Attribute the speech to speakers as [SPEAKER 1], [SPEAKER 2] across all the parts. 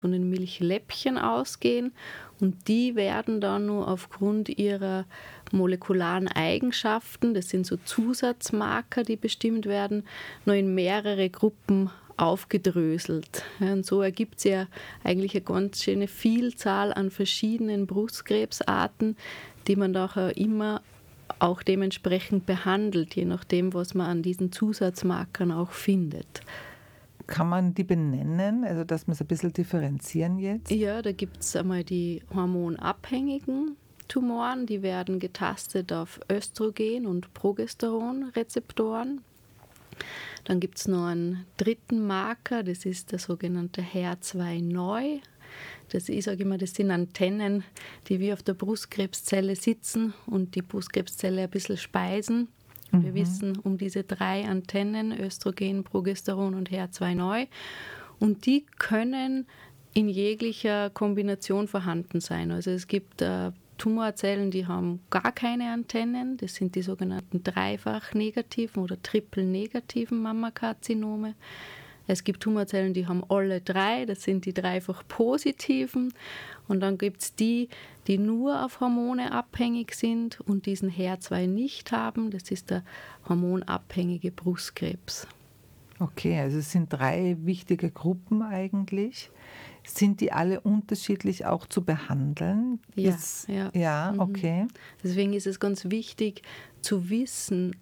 [SPEAKER 1] von den Milchläppchen ausgehen und die werden dann nur aufgrund ihrer molekularen Eigenschaften, das sind so Zusatzmarker, die bestimmt werden, nur in mehrere Gruppen aufgedröselt. Ja, und so ergibt es ja eigentlich eine ganz schöne Vielzahl an verschiedenen Brustkrebsarten, die man nachher immer auch dementsprechend behandelt, je nachdem, was man an diesen Zusatzmarkern auch findet.
[SPEAKER 2] Kann man die benennen, also dass wir es ein bisschen differenzieren jetzt?
[SPEAKER 1] Ja, da gibt es einmal die hormonabhängigen Tumoren, die werden getastet auf Östrogen- und Progesteronrezeptoren. Dann gibt es noch einen dritten Marker, das ist der sogenannte HER2-Neu. Ich sage immer, das sind Antennen, die wie auf der Brustkrebszelle sitzen und die Brustkrebszelle ein bisschen speisen. Wir wissen um diese 3 Antennen, Östrogen, Progesteron und HER2-Neu. Und die können in jeglicher Kombination vorhanden sein. Also es gibt Tumorzellen, die haben gar keine Antennen. Das sind die sogenannten dreifach-negativen oder triple-negativen Mammakarzinome. Es gibt Tumorzellen, die haben alle 3, das sind die dreifach-positiven. Und dann gibt es die, die nur auf Hormone abhängig sind und diesen HER2 nicht haben. Das ist der hormonabhängige Brustkrebs.
[SPEAKER 2] Okay, also es sind 3 wichtige Gruppen eigentlich. Sind die alle unterschiedlich auch zu behandeln?
[SPEAKER 1] Ja.
[SPEAKER 2] Ja, okay.
[SPEAKER 1] Deswegen ist es ganz wichtig zu wissen,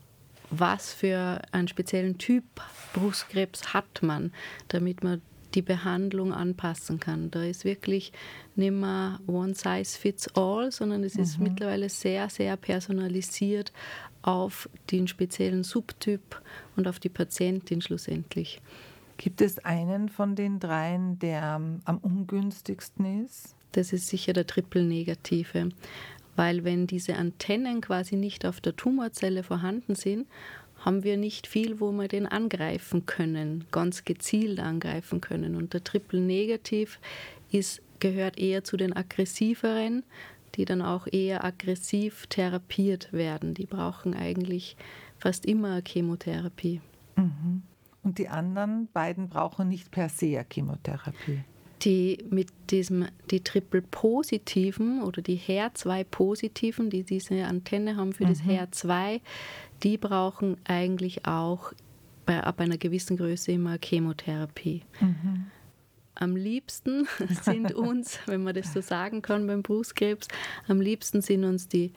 [SPEAKER 1] was für einen speziellen Typ Brustkrebs hat man, damit man die Behandlung anpassen kann. Da ist wirklich nicht mehr one size fits all, sondern es ist mittlerweile sehr, sehr personalisiert auf den speziellen Subtyp und auf die Patientin schlussendlich.
[SPEAKER 2] Gibt es einen von den 3, der am ungünstigsten ist?
[SPEAKER 1] Das ist sicher der Triple-Negative, weil wenn diese Antennen quasi nicht auf der Tumorzelle vorhanden sind, haben wir nicht viel, wo wir den angreifen können, ganz gezielt angreifen können. Und der Triple-Negativ gehört eher zu den aggressiveren, die dann auch eher aggressiv therapiert werden. Die brauchen eigentlich fast immer eine Chemotherapie.
[SPEAKER 2] Und die anderen beiden brauchen nicht per se eine Chemotherapie?
[SPEAKER 1] Die Triple-Positiven oder die HER2-Positiven, die diese Antenne haben für das HER2, die brauchen eigentlich auch ab einer gewissen Größe immer Chemotherapie. Am liebsten sind uns, wenn man das so sagen kann beim Brustkrebs, am liebsten sind uns die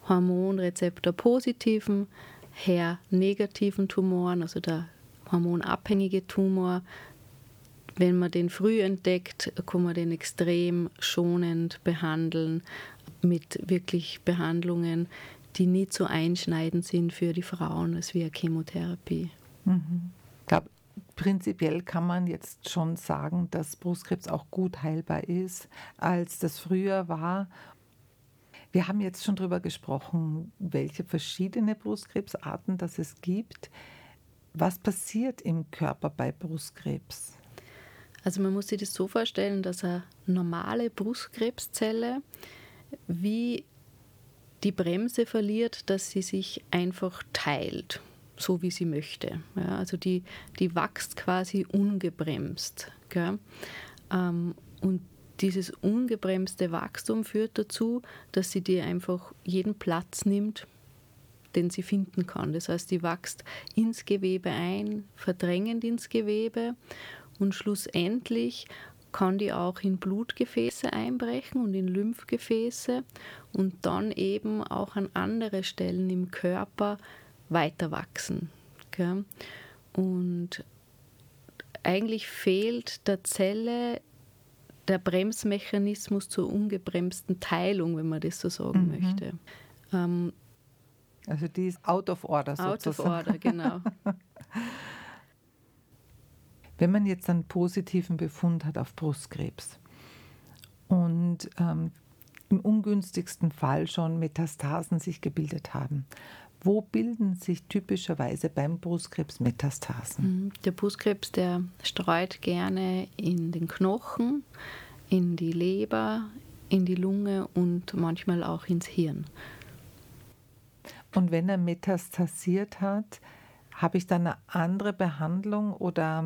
[SPEAKER 1] Hormonrezeptor-positiven, HER-negativen Tumoren, also der hormonabhängige Tumor. Wenn man den früh entdeckt, kann man den extrem schonend behandeln mit wirklich Behandlungen, die nicht so einschneidend sind für die Frauen als wie eine Chemotherapie.
[SPEAKER 2] Ich glaube, prinzipiell kann man jetzt schon sagen, dass Brustkrebs auch gut heilbar ist, als das früher war. Wir haben jetzt schon darüber gesprochen, welche verschiedene Brustkrebsarten das es gibt. Was passiert im Körper bei Brustkrebs?
[SPEAKER 1] Also man muss sich das so vorstellen, dass eine normale Brustkrebszelle wie die Bremse verliert, dass sie sich einfach teilt, so wie sie möchte. Ja, also die wächst quasi ungebremst. Gell? Und dieses ungebremste Wachstum führt dazu, dass sie dir einfach jeden Platz nimmt, den sie finden kann. Das heißt, die wächst ins Gewebe ein, verdrängend ins Gewebe und schlussendlich kann die auch in Blutgefäße einbrechen und in Lymphgefäße und dann eben auch an andere Stellen im Körper weiter wachsen. Okay? Und eigentlich fehlt der Zelle der Bremsmechanismus zur ungebremsten Teilung, wenn man das so sagen möchte.
[SPEAKER 2] Also die ist out of order sozusagen.
[SPEAKER 1] Out of order, genau.
[SPEAKER 2] Wenn man jetzt einen positiven Befund hat auf Brustkrebs und im ungünstigsten Fall schon Metastasen sich gebildet haben, wo bilden sich typischerweise beim Brustkrebs Metastasen?
[SPEAKER 1] Der Brustkrebs, der streut gerne in den Knochen, in die Leber, in die Lunge und manchmal auch ins Hirn.
[SPEAKER 2] Und wenn er metastasiert hat, habe ich dann eine andere Behandlung oder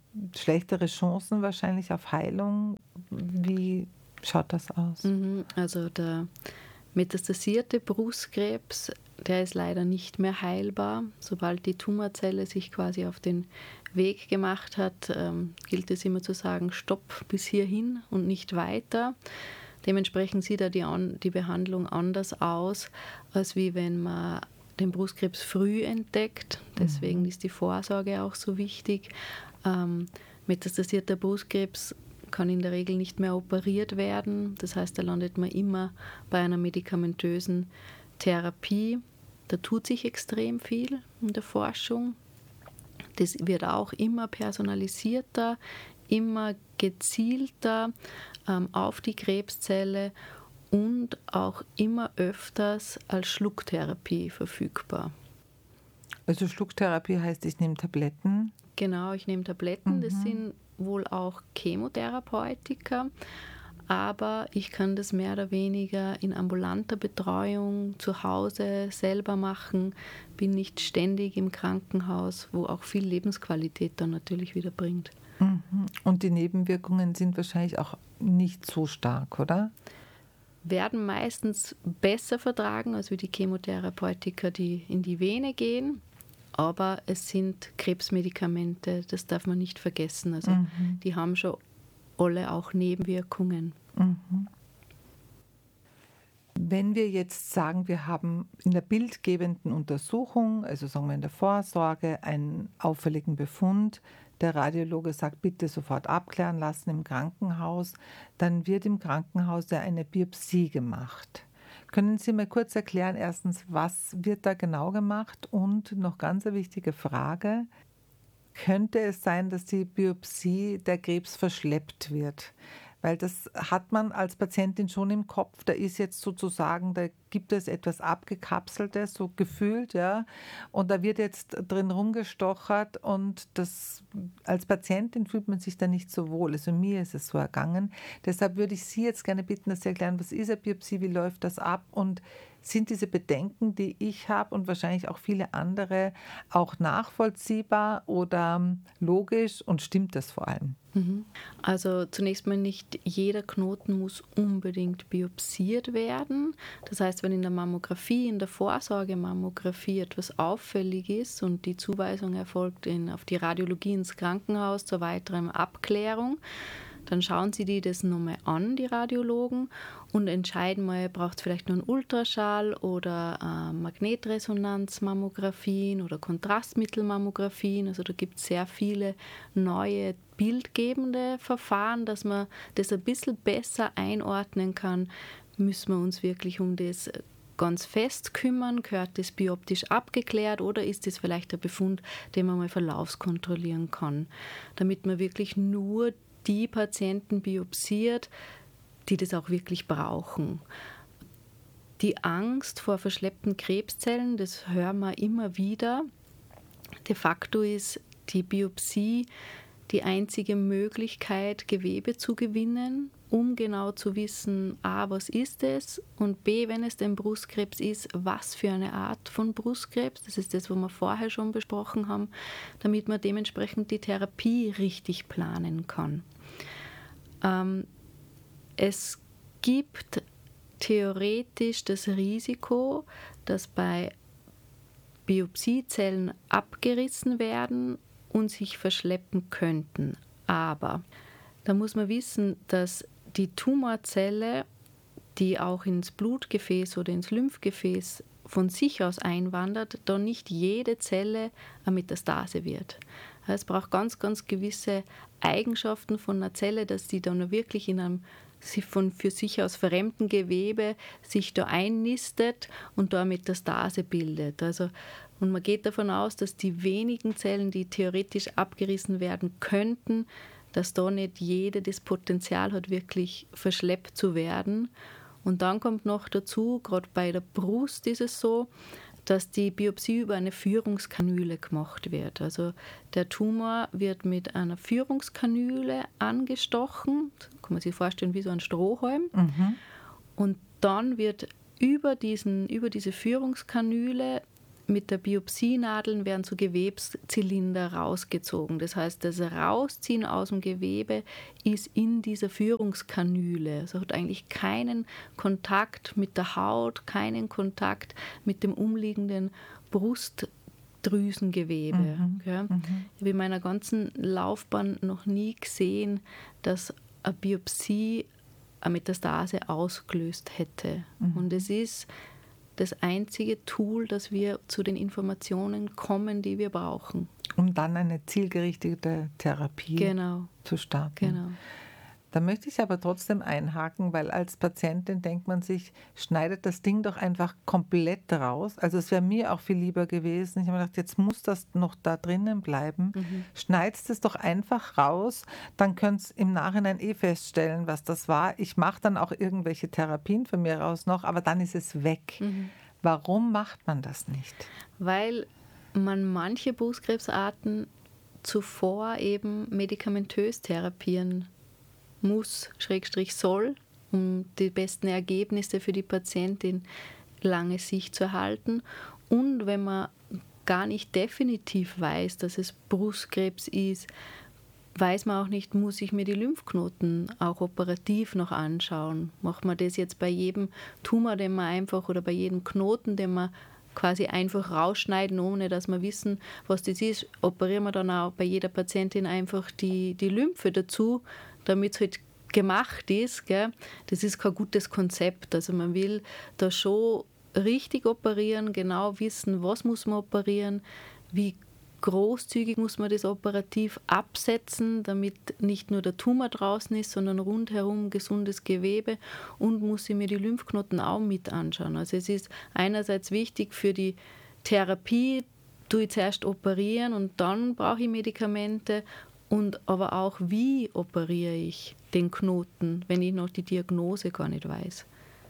[SPEAKER 2] schlechtere Chancen wahrscheinlich auf Heilung. Wie schaut das aus?
[SPEAKER 1] Also der metastasierte Brustkrebs, der ist leider nicht mehr heilbar. Sobald die Tumorzelle sich quasi auf den Weg gemacht hat, gilt es immer zu sagen, Stopp bis hierhin und nicht weiter. Dementsprechend sieht die Behandlung anders aus, als wie wenn man den Brustkrebs früh entdeckt. Deswegen ist die Vorsorge auch so wichtig. Metastasierter Brustkrebs kann in der Regel nicht mehr operiert werden. Das heißt, da landet man immer bei einer medikamentösen Therapie. Da tut sich extrem viel in der Forschung. Das wird auch immer personalisierter, immer gezielter auf die Krebszelle und auch immer öfters als Schlucktherapie verfügbar.
[SPEAKER 2] Also Schlucktherapie heißt, ich nehme Tabletten?
[SPEAKER 1] Genau, ich nehme Tabletten. Das sind wohl auch Chemotherapeutika, aber ich kann das mehr oder weniger in ambulanter Betreuung zu Hause selber machen, bin nicht ständig im Krankenhaus, wo auch viel Lebensqualität dann natürlich wieder bringt.
[SPEAKER 2] Und die Nebenwirkungen sind wahrscheinlich auch nicht so stark, oder?
[SPEAKER 1] Werden meistens besser vertragen als wie die Chemotherapeutika, die in die Vene gehen. Aber es sind Krebsmedikamente, das darf man nicht vergessen. Also die haben schon alle auch Nebenwirkungen.
[SPEAKER 2] Wenn wir jetzt sagen, wir haben in der bildgebenden Untersuchung, also sagen wir in der Vorsorge, einen auffälligen Befund, der Radiologe sagt, bitte sofort abklären lassen im Krankenhaus, dann wird im Krankenhaus ja eine Biopsie gemacht. Können Sie mir kurz erklären, erstens, was wird da genau gemacht? Und noch ganz eine wichtige Frage, könnte es sein, dass die Biopsie der Krebs verschleppt wird? Weil das hat man als Patientin schon im Kopf, da ist jetzt sozusagen, da gibt es etwas Abgekapseltes, so gefühlt, ja, und da wird jetzt drin rumgestochert und das, als Patientin fühlt man sich da nicht so wohl. Also mir ist es so ergangen. Deshalb würde ich Sie jetzt gerne bitten, dass Sie erklären, was ist eine Biopsie, wie läuft das ab und sind diese Bedenken, die ich habe und wahrscheinlich auch viele andere, auch nachvollziehbar oder logisch und stimmt das vor allem?
[SPEAKER 1] Also zunächst mal nicht jeder Knoten muss unbedingt biopsiert werden. Das heißt, wenn in der Mammographie, in der Vorsorgemammographie etwas auffällig ist und die Zuweisung erfolgt auf die Radiologie ins Krankenhaus zur weiteren Abklärung, dann schauen sie das nochmal an, die Radiologen, und entscheiden mal, braucht es vielleicht nur einen Ultraschall oder Magnetresonanzmammografien oder Kontrastmittelmammografien. Also da gibt es sehr viele neue bildgebende Verfahren, dass man das ein bisschen besser einordnen kann, müssen wir uns wirklich um das ganz fest kümmern, gehört das bioptisch abgeklärt oder ist das vielleicht ein Befund, den man mal verlaufskontrollieren kann, damit man wirklich nur die Patienten biopsiert, die das auch wirklich brauchen. Die Angst vor verschleppten Krebszellen, das hören wir immer wieder. De facto ist die Biopsie die einzige Möglichkeit, Gewebe zu gewinnen, um genau zu wissen, a, was ist es und b, wenn es denn Brustkrebs ist, was für eine Art von Brustkrebs, das ist das, was wir vorher schon besprochen haben, damit man dementsprechend die Therapie richtig planen kann. Es gibt theoretisch das Risiko, dass bei Biopsiezellen abgerissen werden und sich verschleppen könnten. Aber da muss man wissen, dass die Tumorzelle, die auch ins Blutgefäß oder ins Lymphgefäß von sich aus einwandert, da nicht jede Zelle eine Metastase wird. Es braucht ganz, ganz gewisse Eigenschaften von einer Zelle, dass die dann wirklich in einem für sich aus fremden Gewebe sich da einnistet und da eine Metastase bildet. Und man geht davon aus, dass die wenigen Zellen, die theoretisch abgerissen werden könnten, dass da nicht jede das Potenzial hat, wirklich verschleppt zu werden. Und dann kommt noch dazu, gerade bei der Brust ist es so, dass die Biopsie über eine Führungskanüle gemacht wird. Also der Tumor wird mit einer Führungskanüle angestochen, kann man sich vorstellen wie so ein Strohhalm. Und dann wird über diese Führungskanüle mit der Biopsienadeln werden so Gewebszylinder rausgezogen. Das heißt, das Rausziehen aus dem Gewebe ist in dieser Führungskanüle. Es hat eigentlich keinen Kontakt mit der Haut, keinen Kontakt mit dem umliegenden Brustdrüsengewebe. Okay? Ich habe in meiner ganzen Laufbahn noch nie gesehen, dass eine Biopsie eine Metastase ausgelöst hätte. Und es ist das einzige Tool, dass wir zu den Informationen kommen, die wir brauchen.
[SPEAKER 2] Um dann eine zielgerichtete Therapie zu starten.
[SPEAKER 1] Genau.
[SPEAKER 2] Da möchte ich aber trotzdem einhaken, weil als Patientin denkt man sich, schneidet das Ding doch einfach komplett raus. Also es wäre mir auch viel lieber gewesen. Ich habe mir gedacht, jetzt muss das noch da drinnen bleiben. Schneidest es doch einfach raus, dann könnt ihr im Nachhinein feststellen, was das war. Ich mache dann auch irgendwelche Therapien von mir raus noch, aber dann ist es weg. Warum macht man das nicht?
[SPEAKER 1] Weil man manche Brustkrebsarten zuvor eben medikamentös therapieren muss, soll, um die besten Ergebnisse für die Patientin lange Sicht zu erhalten. Und wenn man gar nicht definitiv weiß, dass es Brustkrebs ist, weiß man auch nicht, muss ich mir die Lymphknoten auch operativ noch anschauen. Macht man das jetzt bei jedem Tumor, den man einfach, oder bei jedem Knoten, den man quasi einfach rausschneiden, ohne dass wir wissen, was das ist, operieren wir dann auch bei jeder Patientin einfach die Lymphe dazu, damit es halt gemacht ist. Gell? Das ist kein gutes Konzept. Also man will da schon richtig operieren, genau wissen, was muss man operieren, wie großzügig muss man das operativ absetzen, damit nicht nur der Tumor draußen ist, sondern rundherum gesundes Gewebe, und muss ich mir die Lymphknoten auch mit anschauen. Also es ist einerseits wichtig für die Therapie, tue ich zuerst operieren und dann brauche ich Medikamente, und aber auch, wie operiere ich den Knoten, wenn ich noch die Diagnose gar nicht weiß.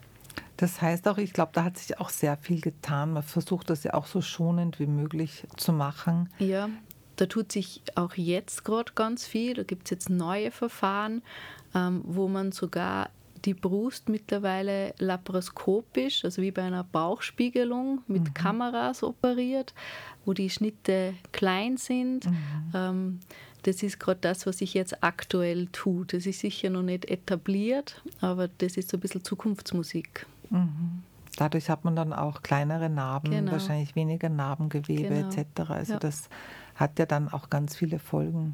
[SPEAKER 2] Das heißt auch, ich glaube, da hat sich auch sehr viel getan. Man versucht das ja auch so schonend wie möglich zu machen.
[SPEAKER 1] Ja, da tut sich auch jetzt gerade ganz viel. Da gibt es jetzt neue Verfahren, wo man sogar die Brust mittlerweile laparoskopisch, also wie bei einer Bauchspiegelung mit Kameras operiert, wo die Schnitte klein sind. Das ist gerade das, was sich jetzt aktuell tut. Das ist sicher noch nicht etabliert, aber das ist so ein bisschen Zukunftsmusik.
[SPEAKER 2] Dadurch hat man dann auch kleinere Narben, wahrscheinlich weniger Narbengewebe etc. Also das hat ja dann auch ganz viele Folgen.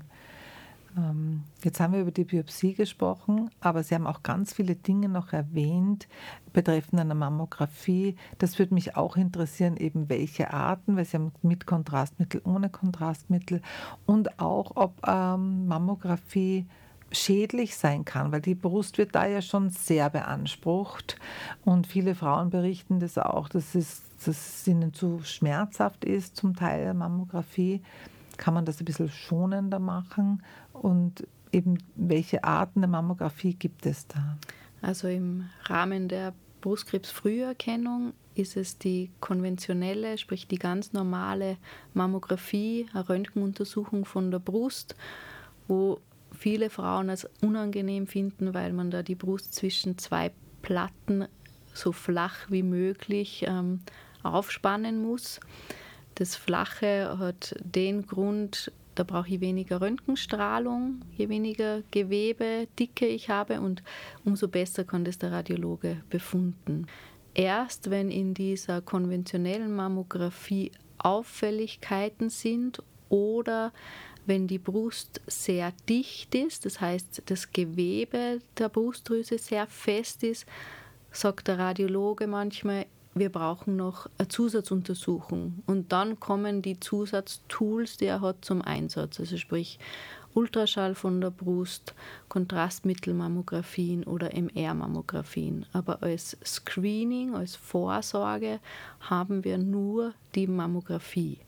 [SPEAKER 2] Jetzt haben wir über die Biopsie gesprochen, aber Sie haben auch ganz viele Dinge noch erwähnt betreffend einer Mammographie. Das würde mich auch interessieren, eben welche Arten, weil Sie haben mit Kontrastmittel, ohne Kontrastmittel, und auch, ob Mammographie schädlich sein kann, weil die Brust wird da ja schon sehr beansprucht, und viele Frauen berichten das auch, dass es ihnen zu schmerzhaft ist, zum Teil Mammographie. Kann man das ein bisschen schonender machen? Und eben, welche Arten der Mammographie gibt es da?
[SPEAKER 1] Also im Rahmen der Brustkrebsfrüherkennung ist es die konventionelle, sprich die ganz normale Mammographie, eine Röntgenuntersuchung von der Brust, wo viele Frauen als unangenehm finden, weil man da die Brust zwischen zwei Platten so flach wie möglich aufspannen muss. Das Flache hat den Grund, da brauche ich weniger Röntgenstrahlung, je weniger Gewebe, Dicke ich habe, und umso besser kann das der Radiologe befunden. Erst wenn in dieser konventionellen Mammographie Auffälligkeiten sind oder wenn die Brust sehr dicht ist, das heißt das Gewebe der Brustdrüse sehr fest ist, sagt der Radiologe manchmal, wir brauchen noch eine Zusatzuntersuchung. Und dann kommen die Zusatztools, die er hat, zum Einsatz. Also sprich Ultraschall von der Brust, Kontrastmittelmammografien oder MR-Mammografien. Aber als Screening, als Vorsorge haben wir nur die Mammographie.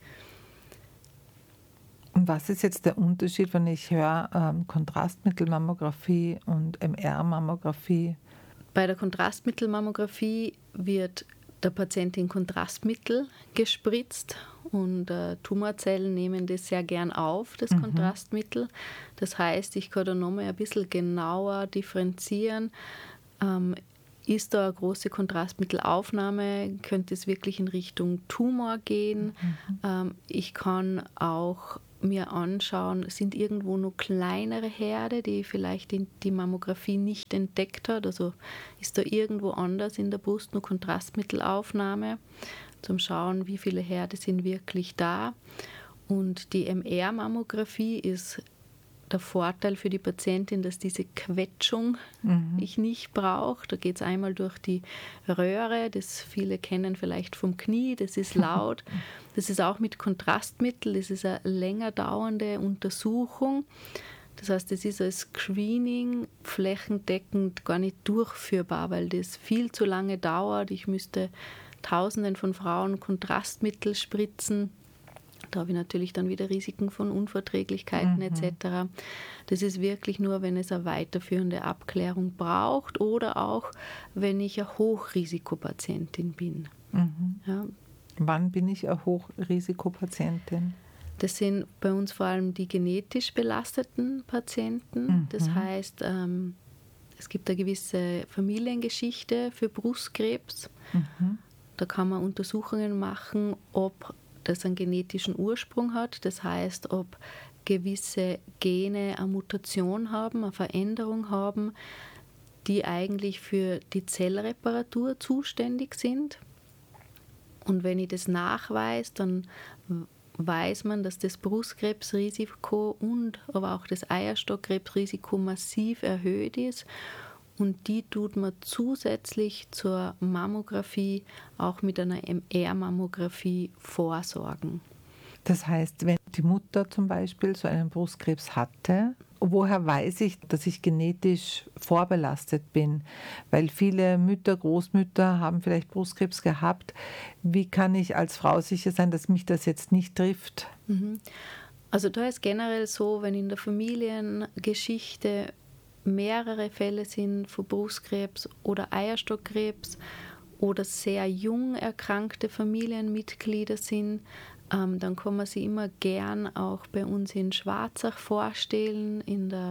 [SPEAKER 2] Und was ist jetzt der Unterschied, wenn ich höre Kontrastmittelmammographie und MR-Mammographie?
[SPEAKER 1] Bei der Kontrastmittelmammographie wird der Patientin Kontrastmittel gespritzt, und Tumorzellen nehmen das sehr gern auf, das Kontrastmittel. Das heißt, ich kann da nochmal ein bisschen genauer differenzieren. ist da eine große Kontrastmittelaufnahme, könnte es wirklich in Richtung Tumor gehen. Ich kann auch mir anschauen, sind irgendwo noch kleinere Herde, die vielleicht die Mammographie nicht entdeckt hat. Also ist da irgendwo anders in der Brust noch Kontrastmittelaufnahme, zum Schauen, wie viele Herde sind wirklich da. Und die MR-Mammographie ist der Vorteil für die Patientin, dass diese Quetschung ich nicht brauche. Da geht es einmal durch die Röhre, das viele kennen vielleicht vom Knie, das ist laut. Das ist auch mit Kontrastmittel, das ist eine länger dauernde Untersuchung. Das heißt, das ist als Screening flächendeckend gar nicht durchführbar, weil das viel zu lange dauert. Ich müsste Tausenden von Frauen Kontrastmittel spritzen. Da habe ich natürlich dann wieder Risiken von Unverträglichkeiten etc. Das ist wirklich nur, wenn es eine weiterführende Abklärung braucht oder auch, wenn ich eine Hochrisikopatientin bin. Ja.
[SPEAKER 2] Wann bin ich eine Hochrisikopatientin?
[SPEAKER 1] Das sind bei uns vor allem die genetisch belasteten Patienten. Das heißt, es gibt eine gewisse Familiengeschichte für Brustkrebs. Da kann man Untersuchungen machen, ob das einen genetischen Ursprung hat. Das heißt, ob gewisse Gene eine Mutation haben, eine Veränderung haben, die eigentlich für die Zellreparatur zuständig sind. Und wenn ich das nachweise, dann weiß man, dass das Brustkrebsrisiko und aber auch das Eierstockkrebsrisiko massiv erhöht ist. Und die tut man zusätzlich zur Mammographie auch mit einer MR-Mammographie vorsorgen.
[SPEAKER 2] Das heißt, wenn die Mutter zum Beispiel so einen Brustkrebs hatte, woher weiß ich, dass ich genetisch vorbelastet bin? Weil viele Mütter, Großmütter haben vielleicht Brustkrebs gehabt. Wie kann ich als Frau sicher sein, dass mich das jetzt nicht trifft?
[SPEAKER 1] Also da ist generell so, wenn in der Familiengeschichte mehrere Fälle sind von Brustkrebs oder Eierstockkrebs oder sehr jung erkrankte Familienmitglieder sind, dann kann man sie immer gern auch bei uns in Schwarzach vorstellen, in der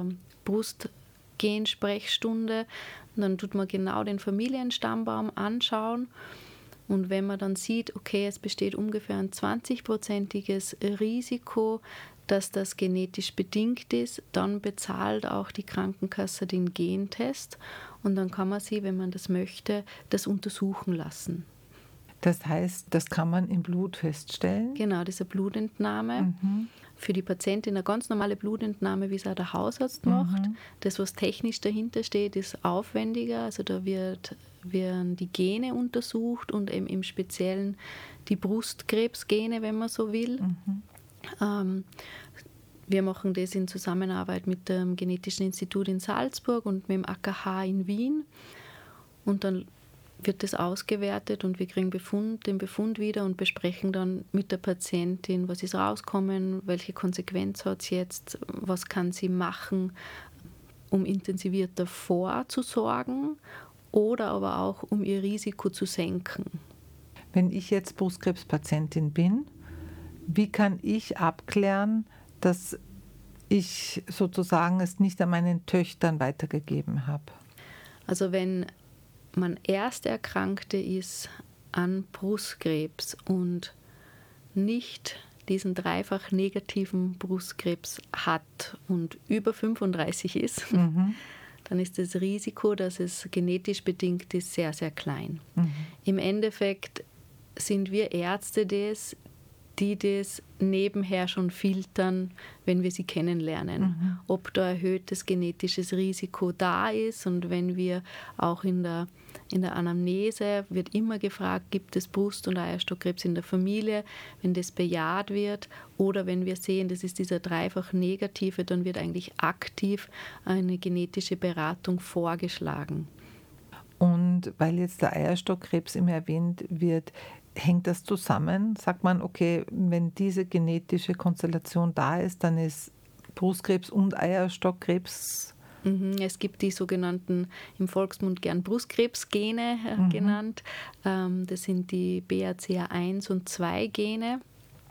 [SPEAKER 1] Brustgensprechstunde. Und dann tut man genau den Familienstammbaum anschauen. Und wenn man dann sieht, okay, es besteht ungefähr ein 20-prozentiges Risiko, dass das genetisch bedingt ist, dann bezahlt auch die Krankenkasse den Gentest und dann kann man sie, wenn man das möchte, das untersuchen lassen.
[SPEAKER 2] Das heißt, das kann man im Blut feststellen?
[SPEAKER 1] Genau, das ist eine Blutentnahme. Für die Patientin eine ganz normale Blutentnahme, wie es auch der Hausarzt macht. Das, was technisch dahinter steht, ist aufwendiger. Also da werden die Gene untersucht und im Speziellen die Brustkrebsgene, wenn man so will. Wir machen das in Zusammenarbeit mit dem Genetischen Institut in Salzburg und mit dem AKH in Wien. Und dann wird das ausgewertet und wir kriegen den Befund wieder und besprechen dann mit der Patientin, was ist rauskommen, welche Konsequenz hat es jetzt, was kann sie machen, um intensivierter vorzusorgen oder aber auch um ihr Risiko zu senken.
[SPEAKER 2] Wenn ich jetzt Brustkrebspatientin bin, wie kann ich abklären, dass ich sozusagen es nicht an meinen Töchtern weitergegeben habe?
[SPEAKER 1] Also wenn man Ersterkrankte ist an Brustkrebs und nicht diesen dreifach negativen Brustkrebs hat und über 35 ist, dann ist das Risiko, dass es genetisch bedingt ist, sehr, sehr klein. Im Endeffekt sind wir Ärzte die das nebenher schon filtern, wenn wir sie kennenlernen. Ob da erhöhtes genetisches Risiko da ist und wenn wir auch in der Anamnese wird immer gefragt, gibt es Brust- und Eierstockkrebs in der Familie, wenn das bejaht wird oder wenn wir sehen, das ist dieser dreifach negative, dann wird eigentlich aktiv eine genetische Beratung vorgeschlagen.
[SPEAKER 2] Und weil jetzt der Eierstockkrebs immer erwähnt wird, hängt das zusammen? Sagt man, okay, wenn diese genetische Konstellation da ist, dann ist Brustkrebs und Eierstockkrebs?
[SPEAKER 1] Es gibt die sogenannten, im Volksmund gern Brustkrebsgene genannt. Das sind die BRCA1 und 2 Gene.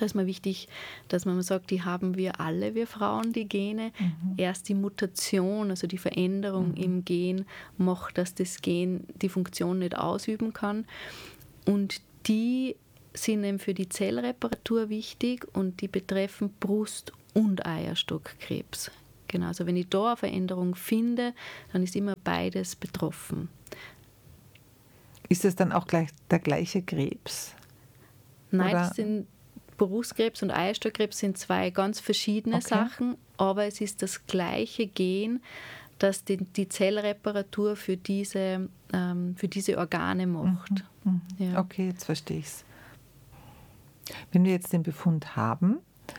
[SPEAKER 1] Da ist mir wichtig, dass man sagt, die haben wir alle, wir Frauen, die Gene. Erst die Mutation, also die Veränderung im Gen, macht, dass das Gen die Funktion nicht ausüben kann. Und die sind eben für die Zellreparatur wichtig und die betreffen Brust- und Eierstockkrebs. Genau, also wenn ich da eine Veränderung finde, dann ist immer beides betroffen.
[SPEAKER 2] Ist es dann auch gleich der gleiche Krebs?
[SPEAKER 1] Nein,
[SPEAKER 2] Oder?
[SPEAKER 1] das sind Brustkrebs und Eierstockkrebs sind zwei ganz verschiedene Sachen, aber es ist das gleiche Gen, das die Zellreparatur für diese Organe macht. Ja.
[SPEAKER 2] Okay, jetzt verstehe ich es. Wenn wir jetzt den Befund haben,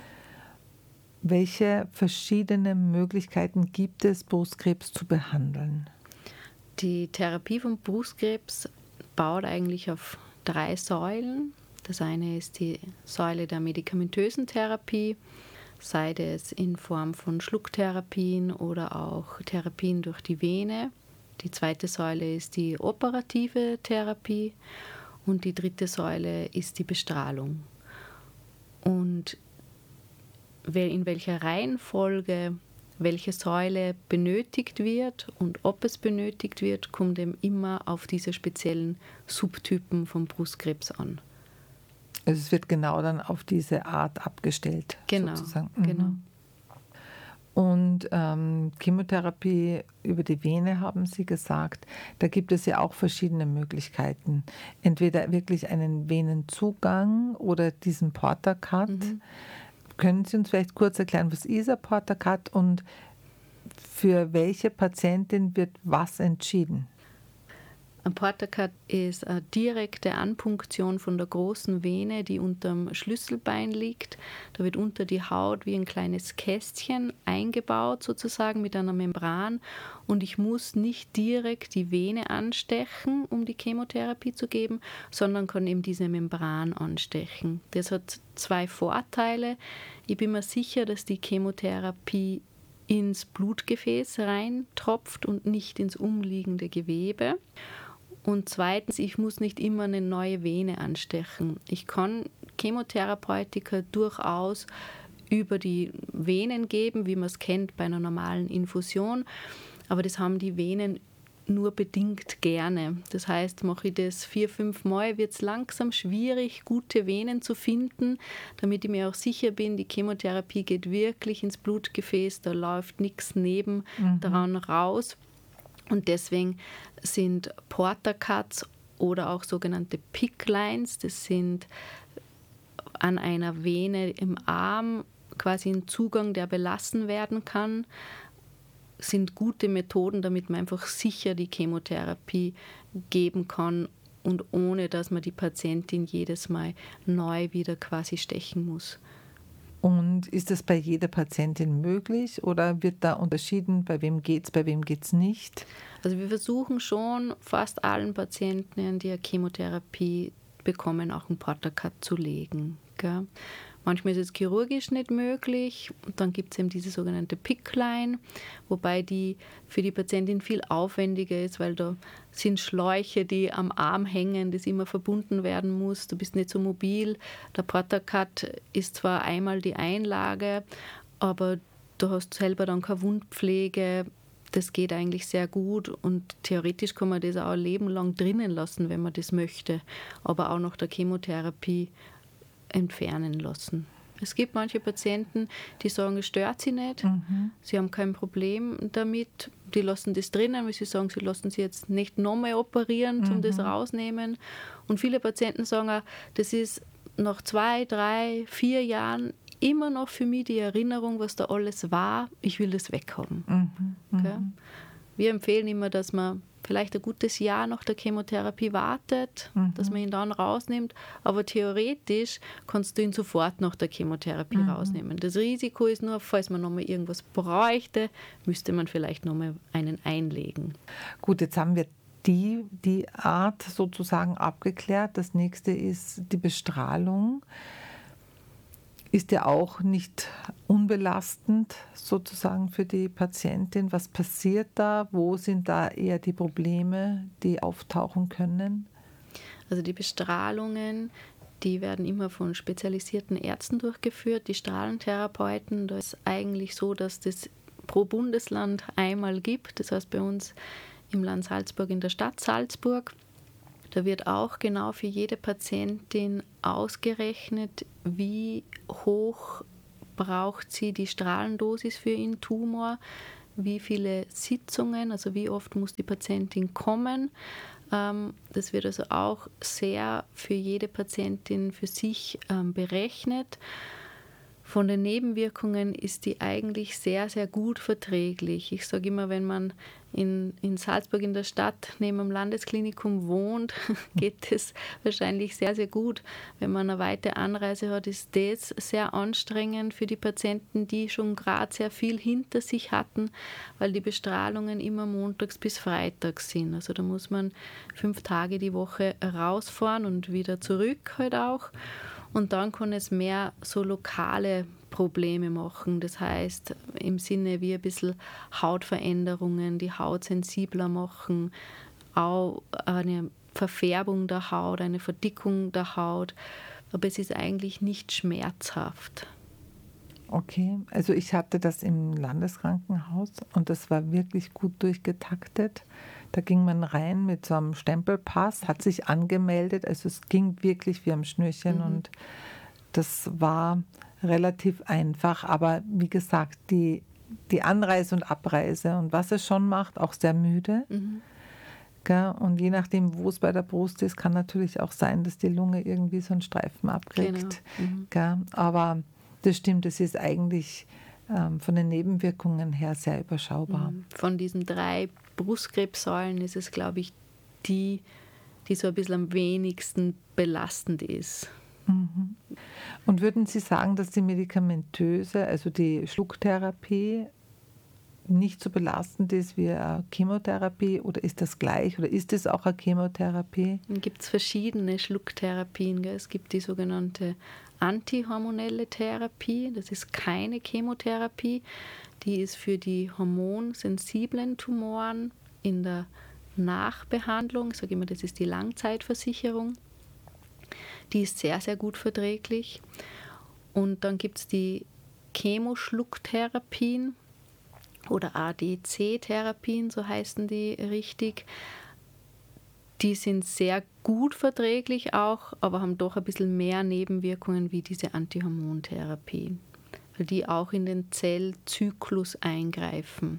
[SPEAKER 2] welche verschiedenen Möglichkeiten gibt es, Brustkrebs zu behandeln?
[SPEAKER 1] Die Therapie von Brustkrebs baut eigentlich auf 3 Säulen. Das eine ist die Säule der medikamentösen Therapie, sei es in Form von Schlucktherapien oder auch Therapien durch die Vene. Die zweite Säule ist die operative Therapie und die dritte Säule ist die Bestrahlung. Und in welcher Reihenfolge welche Säule benötigt wird und ob es benötigt wird, kommt eben immer auf diese speziellen Subtypen vom Brustkrebs an.
[SPEAKER 2] Also es wird genau dann auf diese Art abgestellt,
[SPEAKER 1] Genau,
[SPEAKER 2] sozusagen.
[SPEAKER 1] genau.
[SPEAKER 2] Und Chemotherapie über die Vene, haben Sie gesagt, da gibt es ja auch verschiedene Möglichkeiten. Entweder wirklich einen Venenzugang oder diesen Porta-Cut. Können Sie uns vielleicht kurz erklären, was ist ein Porta-Cut und für welche Patientin wird was entschieden?
[SPEAKER 1] Ein Porta-Cut ist eine direkte Anpunktion von der großen Vene, die unterm Schlüsselbein liegt. Da wird unter die Haut wie ein kleines Kästchen eingebaut, sozusagen mit einer Membran. Und ich muss nicht direkt die Vene anstechen, um die Chemotherapie zu geben, sondern kann eben diese Membran anstechen. Das hat 2 Vorteile. Ich bin mir sicher, dass die Chemotherapie ins Blutgefäß reintropft und nicht ins umliegende Gewebe. Und zweitens, ich muss nicht immer eine neue Vene anstechen. Ich kann Chemotherapeutika durchaus über die Venen geben, wie man es kennt bei einer normalen Infusion. Aber das haben die Venen nur bedingt gerne. Das heißt, mache ich das 4-5 Mal, wird es langsam schwierig, gute Venen zu finden, damit ich mir auch sicher bin, die Chemotherapie geht wirklich ins Blutgefäß, da läuft nichts neben daran raus. Und deswegen sind Porta-Cuts oder auch sogenannte PICC-Lines, das sind an einer Vene im Arm quasi ein Zugang, der belassen werden kann, sind gute Methoden, damit man einfach sicher die Chemotherapie geben kann und ohne, dass man die Patientin jedes Mal neu wieder quasi stechen muss.
[SPEAKER 2] Und ist das bei jeder Patientin möglich oder wird da unterschieden, bei wem geht's nicht?
[SPEAKER 1] Also wir versuchen schon fast allen Patienten, die eine Chemotherapie bekommen, auch einen Porta-Cut zu legen. Gell? Manchmal ist es chirurgisch nicht möglich und dann gibt es eben diese sogenannte PICC-Line, wobei die für die Patientin viel aufwendiger ist, weil da sind Schläuche, die am Arm hängen, das immer verbunden werden muss. Du bist nicht so mobil. Der Porta-Cut ist zwar einmal die Einlage, aber du hast selber dann keine Wundpflege. Das geht eigentlich sehr gut und theoretisch kann man das auch ein Leben lang drinnen lassen, wenn man das möchte, aber auch nach der Chemotherapie entfernen lassen. Es gibt manche Patienten, die sagen, es stört sie nicht, sie haben kein Problem damit, die lassen das drinnen, weil sie sagen, sie lassen sie jetzt nicht nochmal operieren, um das rausnehmen. Und viele Patienten sagen auch, das ist nach 2, 3, 4 Jahren immer noch für mich die Erinnerung, was da alles war, ich will das weghaben. Okay? Wir empfehlen immer, dass man vielleicht ein gutes Jahr nach der Chemotherapie wartet, dass man ihn dann rausnimmt. Aber theoretisch kannst du ihn sofort nach der Chemotherapie rausnehmen. Das Risiko ist nur, falls man nochmal irgendwas bräuchte, müsste man vielleicht nochmal einen einlegen.
[SPEAKER 2] Gut, jetzt haben wir die Art sozusagen abgeklärt. Das nächste ist die Bestrahlung. Ist ja auch nicht unbelastend sozusagen für die Patientin. Was passiert da? Wo sind da eher die Probleme, die auftauchen können?
[SPEAKER 1] Also die Bestrahlungen Die werden immer von spezialisierten Ärzten durchgeführt, die Strahlentherapeuten. Da ist eigentlich so, dass das pro Bundesland einmal gibt. Das heißt bei uns im Land Salzburg in der Stadt Salzburg. Da wird auch genau für jede Patientin ausgerechnet, wie hoch braucht sie die Strahlendosis für ihren Tumor, wie viele Sitzungen, also wie oft muss die Patientin kommen. Das wird also auch sehr für jede Patientin für sich berechnet. Von den Nebenwirkungen ist die eigentlich sehr, sehr gut verträglich. Ich sage immer, wenn man in Salzburg in der Stadt neben dem Landesklinikum wohnt, geht es wahrscheinlich sehr, sehr gut. Wenn man eine weite Anreise hat, ist das sehr anstrengend für die Patienten, die schon gerade sehr viel hinter sich hatten, weil die Bestrahlungen immer montags bis freitags sind. Also da muss man 5 Tage die Woche rausfahren und wieder zurück halt auch. Und dann kann es mehr so lokale Probleme machen. Das heißt, im Sinne wie ein bisschen Hautveränderungen, die Haut sensibler machen, auch eine Verfärbung der Haut, eine Verdickung der Haut. Aber es ist eigentlich nicht schmerzhaft.
[SPEAKER 2] Okay, also ich hatte das im Landeskrankenhaus und das war wirklich gut durchgetaktet. Da ging man rein mit so einem Stempelpass, hat sich angemeldet, also es ging wirklich wie am Schnürchen und das war relativ einfach. Aber wie gesagt, die Anreise und Abreise und was es schon macht, auch sehr müde. Gell? Und je nachdem, wo es bei der Brust ist, kann natürlich auch sein, dass die Lunge irgendwie so einen Streifen abkriegt. Gell? Aber das stimmt, es ist eigentlich von den Nebenwirkungen her sehr überschaubar.
[SPEAKER 1] Von diesen 3 Brustkrebssäulen ist es, glaube ich, die so ein bisschen am wenigsten belastend ist.
[SPEAKER 2] Und würden Sie sagen, dass die medikamentöse, also die Schlucktherapie, nicht so belastend ist wie eine Chemotherapie oder ist das gleich oder ist es auch eine Chemotherapie?
[SPEAKER 1] Dann gibt es verschiedene Schlucktherapien. Gell? Es gibt die sogenannte antihormonelle Therapie, das ist keine Chemotherapie, die ist für die hormonsensiblen Tumoren in der Nachbehandlung, ich sage immer, das ist die Langzeitversicherung, die ist sehr, sehr gut verträglich. Und dann gibt es die Chemoschlucktherapien oder ADC-Therapien, so heißen die richtig. Die sind sehr gut verträglich auch, aber haben doch ein bisschen mehr Nebenwirkungen wie diese Antihormontherapie, weil die auch in den Zellzyklus eingreifen.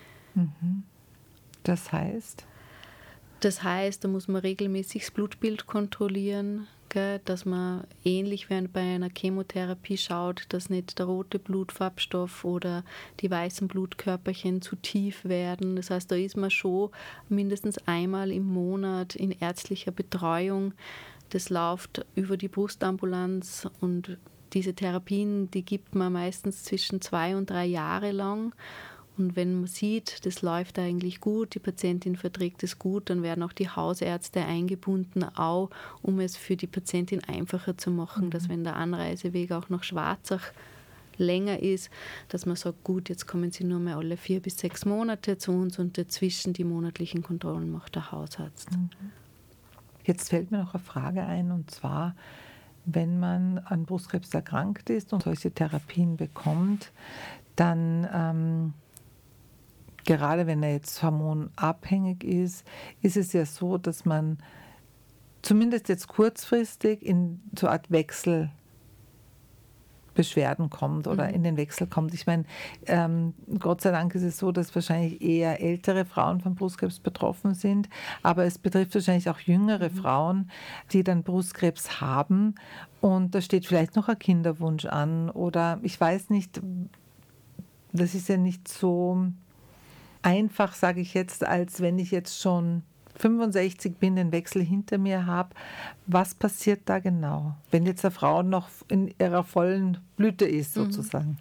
[SPEAKER 2] Das heißt?
[SPEAKER 1] Das heißt, da muss man regelmäßig das Blutbild kontrollieren, gell, dass man ähnlich wie bei einer Chemotherapie schaut, dass nicht der rote Blutfarbstoff oder die weißen Blutkörperchen zu tief werden. Das heißt, da ist man schon mindestens einmal im Monat in ärztlicher Betreuung. Das läuft über die Brustambulanz und diese Therapien, die gibt man meistens zwischen 2 und 3 Jahre lang. Und wenn man sieht, das läuft eigentlich gut, die Patientin verträgt es gut, dann werden auch die Hausärzte eingebunden, auch um es für die Patientin einfacher zu machen, dass wenn der Anreiseweg auch nach Schwarzach länger ist, dass man sagt, gut, jetzt kommen Sie nur mehr alle 4 bis 6 Monate zu uns und dazwischen die monatlichen Kontrollen macht der Hausarzt.
[SPEAKER 2] Jetzt fällt mir noch eine Frage ein, und zwar, wenn man an Brustkrebs erkrankt ist und solche Therapien bekommt, dann gerade wenn er jetzt hormonabhängig ist, ist es ja so, dass man zumindest jetzt kurzfristig in so eine Art Wechselbeschwerden kommt oder in den Wechsel kommt. Ich meine, Gott sei Dank ist es so, dass wahrscheinlich eher ältere Frauen von Brustkrebs betroffen sind, aber es betrifft wahrscheinlich auch jüngere Frauen, die dann Brustkrebs haben und da steht vielleicht noch ein Kinderwunsch an oder ich weiß nicht, das ist ja nicht so einfach, sage ich jetzt, als wenn ich jetzt schon 65 bin, den Wechsel hinter mir habe. Was passiert da genau, wenn jetzt eine Frau noch in ihrer vollen Blüte ist, sozusagen?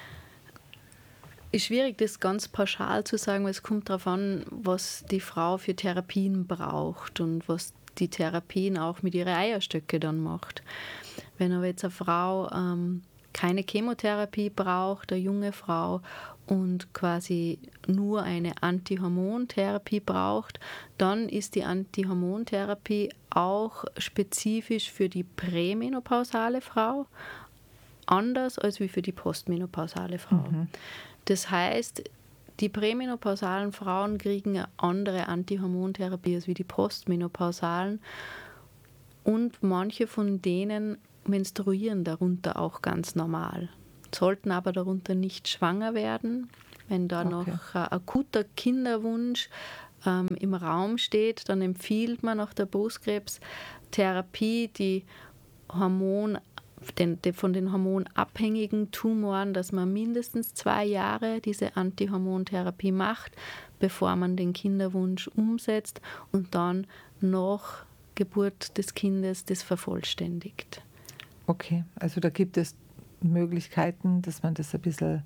[SPEAKER 1] Ist schwierig, das ganz pauschal zu sagen, weil es kommt darauf an, was die Frau für Therapien braucht und was die Therapien auch mit ihren Eierstöcke dann macht. Wenn aber jetzt eine Frau keine Chemotherapie braucht, eine junge Frau, und quasi nur eine Antihormontherapie braucht, dann ist die Antihormontherapie auch spezifisch für die prämenopausale Frau, anders als wie für die postmenopausale Frau. Das heißt, die prämenopausalen Frauen kriegen eine andere Antihormontherapie als wie die postmenopausalen, und manche von denen menstruieren darunter auch ganz normal, sollten aber darunter nicht schwanger werden. Wenn da noch ein akuter Kinderwunsch im Raum steht, dann empfiehlt man nach der Brustkrebstherapie von den hormonabhängigen Tumoren, dass man mindestens 2 Jahre diese Antihormontherapie macht, bevor man den Kinderwunsch umsetzt und dann nach Geburt des Kindes das vervollständigt.
[SPEAKER 2] Okay, also da gibt es Möglichkeiten, dass man das ein bisschen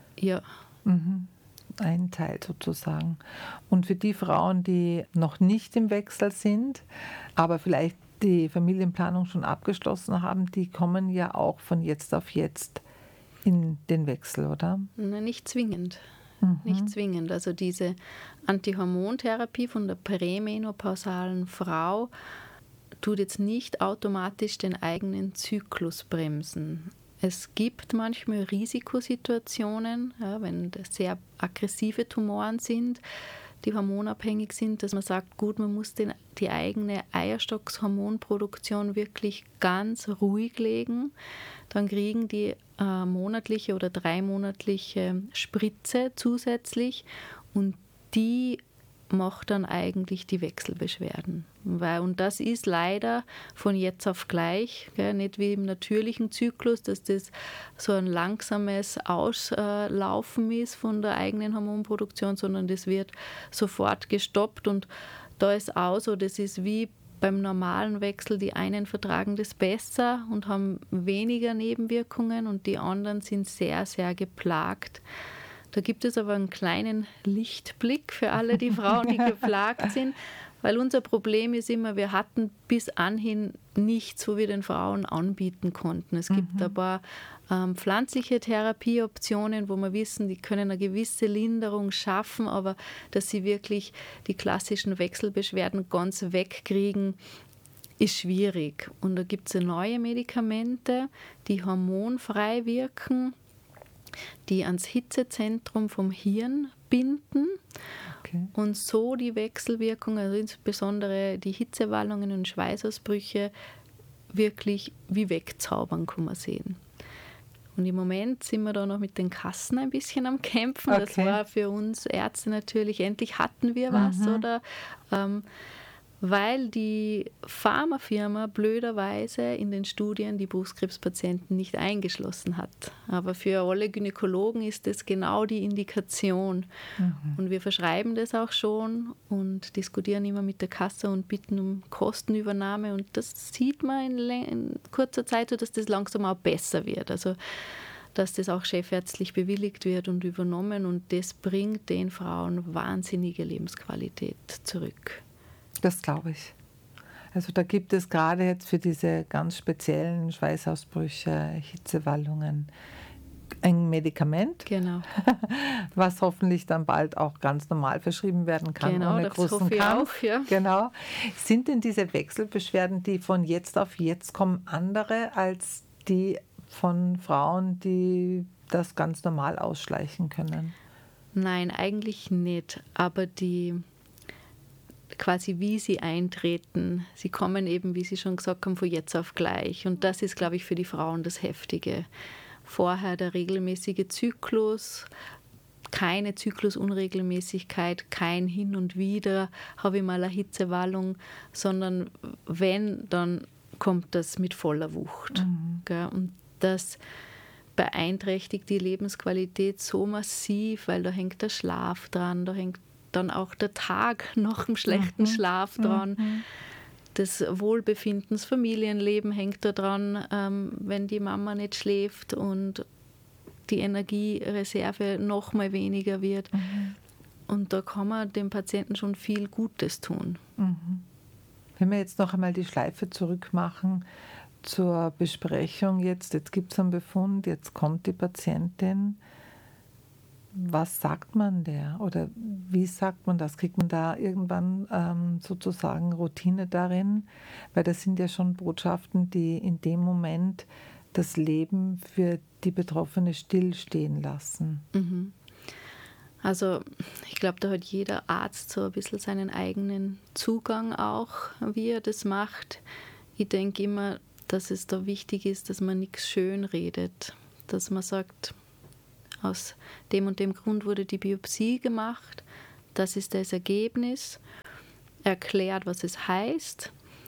[SPEAKER 2] einteilt sozusagen. Und für die Frauen, die noch nicht im Wechsel sind, aber vielleicht die Familienplanung schon abgeschlossen haben, die kommen ja auch von jetzt auf jetzt in den Wechsel, oder?
[SPEAKER 1] Na, nicht zwingend. Nicht zwingend. Also diese Antihormontherapie von der prämenopausalen Frau tut jetzt nicht automatisch den eigenen Zyklus bremsen. Es gibt manchmal Risikosituationen, wenn das sehr aggressive Tumoren sind, die hormonabhängig sind, dass man sagt, gut, man muss die eigene Eierstockshormonproduktion wirklich ganz ruhig legen. Dann kriegen die monatliche oder 3-monatliche Spritze zusätzlich, und die macht dann eigentlich die Wechselbeschwerden. Und das ist leider von jetzt auf gleich, nicht wie im natürlichen Zyklus, dass das so ein langsames Auslaufen ist von der eigenen Hormonproduktion, sondern das wird sofort gestoppt, und da ist auch so, das ist wie beim normalen Wechsel, die einen vertragen das besser und haben weniger Nebenwirkungen und die anderen sind sehr, sehr geplagt. Da gibt es aber einen kleinen Lichtblick für alle die Frauen, die geplagt sind, weil unser Problem ist immer, wir hatten bis anhin nichts, wo wir den Frauen anbieten konnten. Es gibt ein paar pflanzliche Therapieoptionen, wo wir wissen, die können eine gewisse Linderung schaffen, aber dass sie wirklich die klassischen Wechselbeschwerden ganz wegkriegen, ist schwierig. Und da gibt es neue Medikamente, die hormonfrei wirken, die ans Hitzezentrum vom Hirn binden und so die Wechselwirkung, also insbesondere die Hitzewallungen und Schweißausbrüche, wirklich wie wegzaubern, kann man sehen. Und im Moment sind wir da noch mit den Kassen ein bisschen am Kämpfen. Das war für uns Ärzte natürlich, endlich hatten wir was, oder? Weil die Pharmafirma blöderweise in den Studien die Brustkrebspatienten nicht eingeschlossen hat. Aber für alle Gynäkologen ist das genau die Indikation. Und wir verschreiben das auch schon und diskutieren immer mit der Kasse und bitten um Kostenübernahme. Und das sieht man in kurzer Zeit, so dass das langsam auch besser wird. Also dass das auch chefärztlich bewilligt wird und übernommen. Und das bringt den Frauen wahnsinnige Lebensqualität zurück.
[SPEAKER 2] Das glaube ich. Also da gibt es gerade jetzt für diese ganz speziellen Schweißausbrüche, Hitzewallungen ein Medikament, was hoffentlich dann bald auch ganz normal verschrieben werden kann, ohne großen Kampf.
[SPEAKER 1] Auch, ja.
[SPEAKER 2] Genau. Sind denn diese Wechselbeschwerden, die von jetzt auf jetzt kommen, andere als die von Frauen, die das ganz normal ausschleichen können?
[SPEAKER 1] Nein, eigentlich nicht. Aber quasi wie sie eintreten. Sie kommen eben, wie Sie schon gesagt haben, von jetzt auf gleich. Und das ist, glaube ich, für die Frauen das Heftige. Vorher der regelmäßige Zyklus, keine Zyklusunregelmäßigkeit, kein Hin und Wieder, habe ich mal eine Hitzewallung, sondern wenn, dann kommt das mit voller Wucht. Und das beeinträchtigt die Lebensqualität so massiv, weil da hängt der Schlaf dran, da hängt dann auch der Tag nach dem schlechten Schlaf dran. Das Wohlbefinden, das Familienleben hängt da dran, wenn die Mama nicht schläft und die Energiereserve noch mal weniger wird. Und da kann man dem Patienten schon viel Gutes tun.
[SPEAKER 2] Wenn wir jetzt noch einmal die Schleife zurück machen, zur Besprechung jetzt gibt es einen Befund, jetzt kommt die Patientin. Was sagt man der oder wie sagt man das? Kriegt man da irgendwann sozusagen Routine darin? Weil das sind ja schon Botschaften, die in dem Moment das Leben für die Betroffene stillstehen lassen.
[SPEAKER 1] Mhm. Also ich glaube, da hat jeder Arzt so ein bisschen seinen eigenen Zugang auch, wie er das macht. Ich denke immer, dass es da wichtig ist, dass man nichts schön redet, dass man sagt, aus dem und dem Grund wurde die Biopsie gemacht, das ist das Ergebnis, erklärt, was es heißt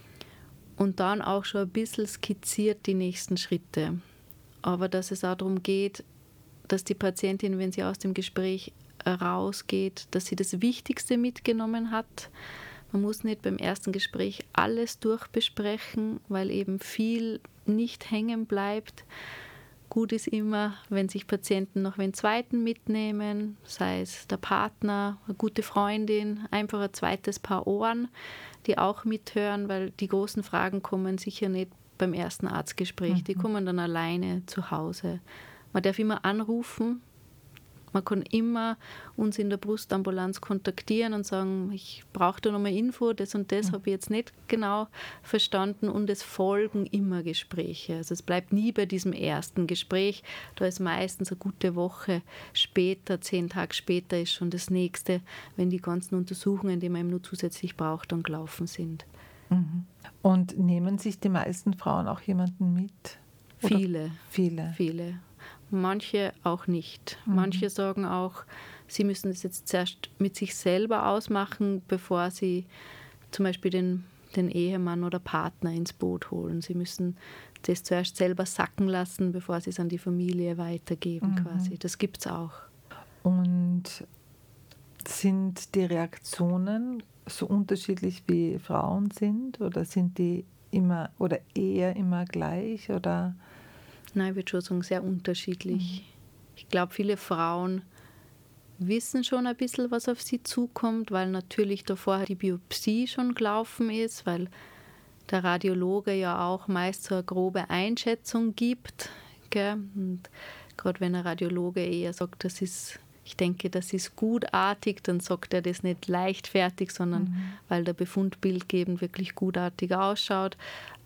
[SPEAKER 1] und dann auch schon ein bisschen skizziert die nächsten Schritte. Aber dass es auch darum geht, dass die Patientin, wenn sie aus dem Gespräch rausgeht, dass sie das Wichtigste mitgenommen hat. Man muss nicht beim ersten Gespräch alles durchbesprechen, weil eben viel nicht hängen bleibt. Gut ist immer, wenn sich Patienten noch einen zweiten mitnehmen, sei es der Partner, eine gute Freundin, einfach ein zweites Paar Ohren, die auch mithören, weil die großen Fragen kommen sicher nicht beim ersten Arztgespräch, die kommen dann alleine zu Hause. Man darf immer anrufen, man kann immer uns in der Brustambulanz kontaktieren und sagen, ich brauche da nochmal Info, das und das habe ich jetzt nicht genau verstanden und es folgen immer Gespräche. Also es bleibt nie bei diesem ersten Gespräch, da ist meistens eine gute Woche später, 10 Tage später ist schon das nächste, wenn die ganzen Untersuchungen, die man eben nur zusätzlich braucht, dann gelaufen sind.
[SPEAKER 2] Und nehmen sich die meisten Frauen auch jemanden mit? Oder?
[SPEAKER 1] Viele. Manche auch nicht. Manche sagen auch, sie müssen das jetzt zuerst mit sich selber ausmachen, bevor sie zum Beispiel den Ehemann oder Partner ins Boot holen. Sie müssen das zuerst selber sacken lassen, bevor sie es an die Familie weitergeben quasi. Das gibt es auch.
[SPEAKER 2] Und sind die Reaktionen so unterschiedlich wie Frauen sind oder sind die immer oder eher immer gleich oder?
[SPEAKER 1] Nein, ich würde schon sagen, sehr unterschiedlich. Ich glaube, viele Frauen wissen schon ein bisschen, was auf sie zukommt, weil natürlich davor die Biopsie schon gelaufen ist, weil der Radiologe ja auch meist so eine grobe Einschätzung gibt. Gell? Und gerade wenn ein Radiologe eher sagt, ich denke, das ist gutartig, dann sagt er das nicht leichtfertig, sondern weil der Befund bildgebend wirklich gutartig ausschaut.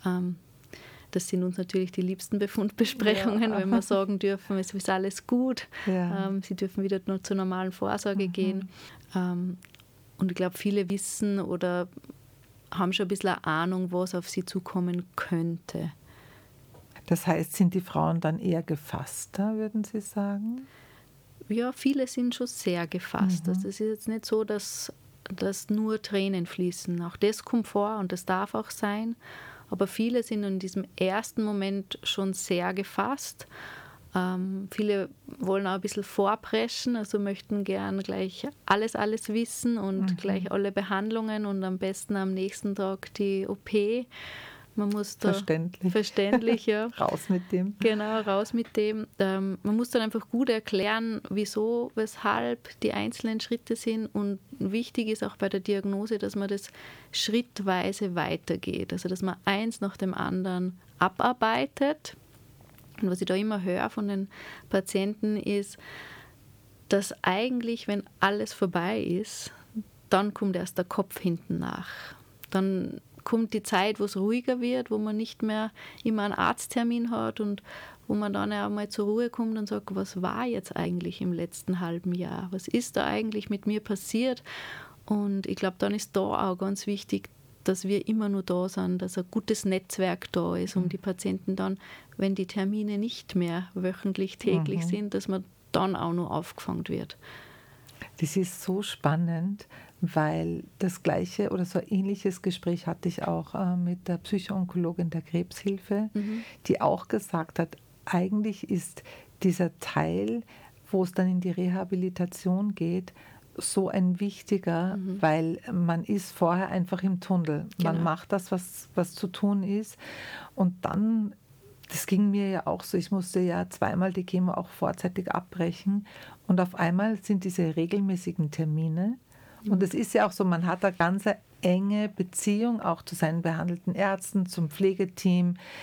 [SPEAKER 1] Das sind uns natürlich die liebsten Befundbesprechungen, wenn wir sagen dürfen, es ist alles gut. Ja. Sie dürfen wieder nur zur normalen Vorsorge gehen. Und ich glaube, viele wissen oder haben schon ein bisschen eine Ahnung, was auf sie zukommen könnte.
[SPEAKER 2] Das heißt, sind die Frauen dann eher gefasster, würden Sie sagen?
[SPEAKER 1] Ja, viele sind schon sehr gefasst. Also es ist jetzt nicht so, dass nur Tränen fließen. Auch das kommt vor und das darf auch sein. Aber viele sind in diesem ersten Moment schon sehr gefasst. Viele wollen auch ein bisschen vorpreschen, also möchten gern gleich alles wissen und gleich alle Behandlungen und am besten am nächsten Tag die OP. Man muss da verständlich ja.
[SPEAKER 2] Raus mit dem.
[SPEAKER 1] Genau, raus mit dem. Man muss dann einfach gut erklären, wieso, weshalb die einzelnen Schritte sind. Und wichtig ist auch bei der Diagnose, dass man das schrittweise weitergeht. Also dass man eins nach dem anderen abarbeitet. Und was ich da immer höre von den Patienten ist, dass eigentlich, wenn alles vorbei ist, dann kommt erst der Kopf hinten nach. Dann kommt die Zeit, wo es ruhiger wird, wo man nicht mehr immer einen Arzttermin hat und wo man dann einmal zur Ruhe kommt und sagt, was war jetzt eigentlich im letzten halben Jahr? Was ist da eigentlich mit mir passiert? Und ich glaube, dann ist da auch ganz wichtig, dass wir immer nur da sind, dass ein gutes Netzwerk da ist, um die Patienten dann, wenn die Termine nicht mehr wöchentlich, täglich sind, dass man dann auch nur aufgefangen wird.
[SPEAKER 2] Das ist so spannend, weil das gleiche oder so ein ähnliches Gespräch hatte ich auch mit der Psychoonkologin der Krebshilfe, die auch gesagt hat, eigentlich ist dieser Teil, wo es dann in die Rehabilitation geht, so ein wichtiger, weil man ist vorher einfach im Tunnel. Genau. Man macht das, was zu tun ist und dann, das ging mir ja auch so, ich musste ja 2-mal die Chemo auch vorzeitig abbrechen und auf einmal sind diese regelmäßigen Termine und es ist ja auch so, man hat eine ganz enge Beziehung auch zu seinen behandelten Ärzten, zum Pflegeteam.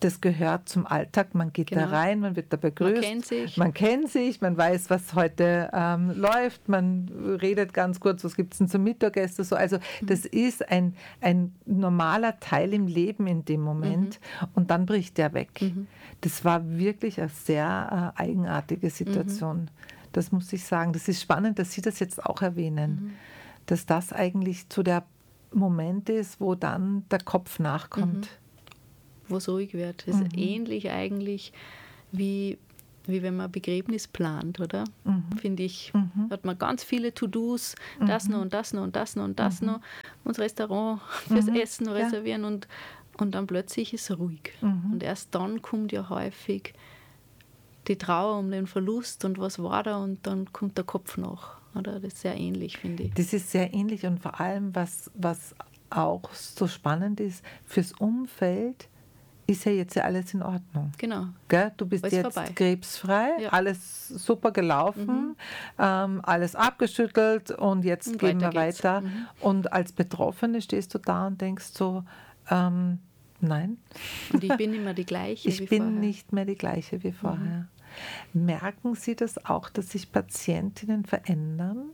[SPEAKER 2] das gehört zum Alltag. Man geht da rein, man wird da begrüßt. Man kennt sich, man weiß, was heute läuft. Man redet ganz kurz, was gibt es denn zum Mittagessen. So. Also das ist ein normaler Teil im Leben in dem Moment. Und dann bricht der weg. Das war wirklich eine sehr eigenartige Situation. Das muss ich sagen. Das ist spannend, dass Sie das jetzt auch erwähnen. Dass das eigentlich zu der Moment ist, wo dann der Kopf nachkommt.
[SPEAKER 1] Wo es ruhig wird. Das ist ähnlich eigentlich wie wenn man ein Begräbnis plant, oder? Finde ich, hat man ganz viele To-Dos, das noch und das noch und das noch und das noch, und das Restaurant fürs Essen reservieren und dann plötzlich ist es ruhig. Und erst dann kommt ja häufig die Trauer um den Verlust und was war da, und dann kommt der Kopf nach. Oder? Das ist sehr ähnlich, finde ich.
[SPEAKER 2] Das ist sehr ähnlich, und vor allem, was auch so spannend ist, fürs Umfeld ist ja jetzt alles in Ordnung.
[SPEAKER 1] Genau.
[SPEAKER 2] Gell? Du bist
[SPEAKER 1] alles
[SPEAKER 2] jetzt
[SPEAKER 1] vorbei.
[SPEAKER 2] Krebsfrei, alles super gelaufen, alles abgeschüttelt, und jetzt
[SPEAKER 1] und
[SPEAKER 2] gehen wir
[SPEAKER 1] geht's.
[SPEAKER 2] weiter. Und als Betroffene stehst du da und denkst so, nein.
[SPEAKER 1] Und ich bin immer die gleiche
[SPEAKER 2] wie vorher. Ich bin nicht mehr die gleiche wie vorher. Merken Sie das auch, dass sich Patientinnen verändern?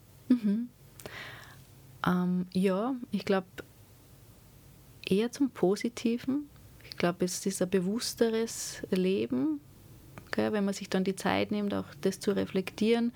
[SPEAKER 1] Ja, ich glaube eher zum Positiven. Ich glaube, es ist ein bewussteres Leben, gell, wenn man sich dann die Zeit nimmt, auch das zu reflektieren,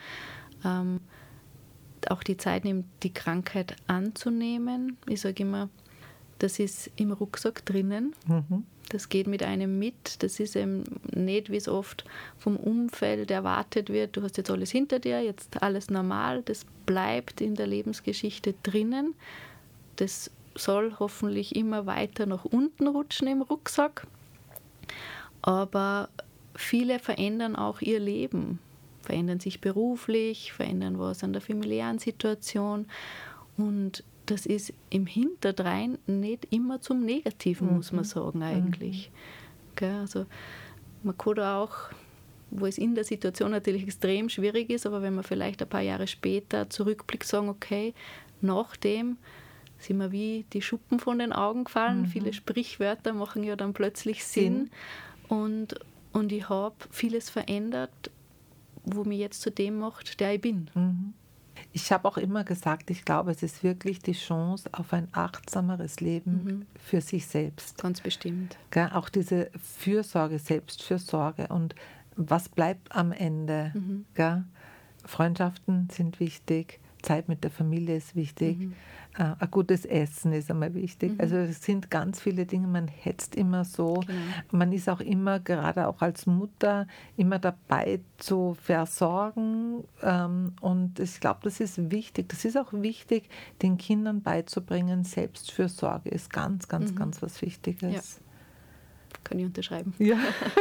[SPEAKER 1] auch die Zeit nimmt, die Krankheit anzunehmen. Ich sage immer, das ist im Rucksack drinnen. Das geht mit einem mit. Das ist eben nicht, wie es oft vom Umfeld erwartet wird. Du hast jetzt alles hinter dir, jetzt alles normal. Das bleibt in der Lebensgeschichte drinnen. Das soll hoffentlich immer weiter nach unten rutschen im Rucksack. Aber viele verändern auch ihr Leben. Verändern sich beruflich, verändern was an der familiären Situation. Und das ist im Hinterdrein nicht immer zum Negativen, muss man sagen eigentlich. Gell, also man kann da auch, wo es in der Situation natürlich extrem schwierig ist, aber wenn man vielleicht ein paar Jahre später zurückblickt, sagen, okay, nachdem sind mir wie die Schuppen von den Augen gefallen. Viele Sprichwörter machen ja dann plötzlich Sinn. Und ich habe vieles verändert, wo mich jetzt zu dem macht, der ich bin.
[SPEAKER 2] Ich habe auch immer gesagt, ich glaube, es ist wirklich die Chance auf ein achtsameres Leben für sich selbst.
[SPEAKER 1] Ganz bestimmt.
[SPEAKER 2] Gell? Auch diese Fürsorge, Selbstfürsorge. Und was bleibt am Ende? Gell? Freundschaften sind wichtig, Zeit mit der Familie ist wichtig, ein gutes Essen ist einmal wichtig. Also es sind ganz viele Dinge, man hetzt immer so.
[SPEAKER 1] Genau.
[SPEAKER 2] Man ist auch immer, gerade auch als Mutter, immer dabei zu versorgen. Und ich glaube, das ist wichtig. Das ist auch wichtig, den Kindern beizubringen, Selbstfürsorge ist ganz, ganz, ganz was Wichtiges.
[SPEAKER 1] Ja. Kann ich unterschreiben.
[SPEAKER 2] Ja.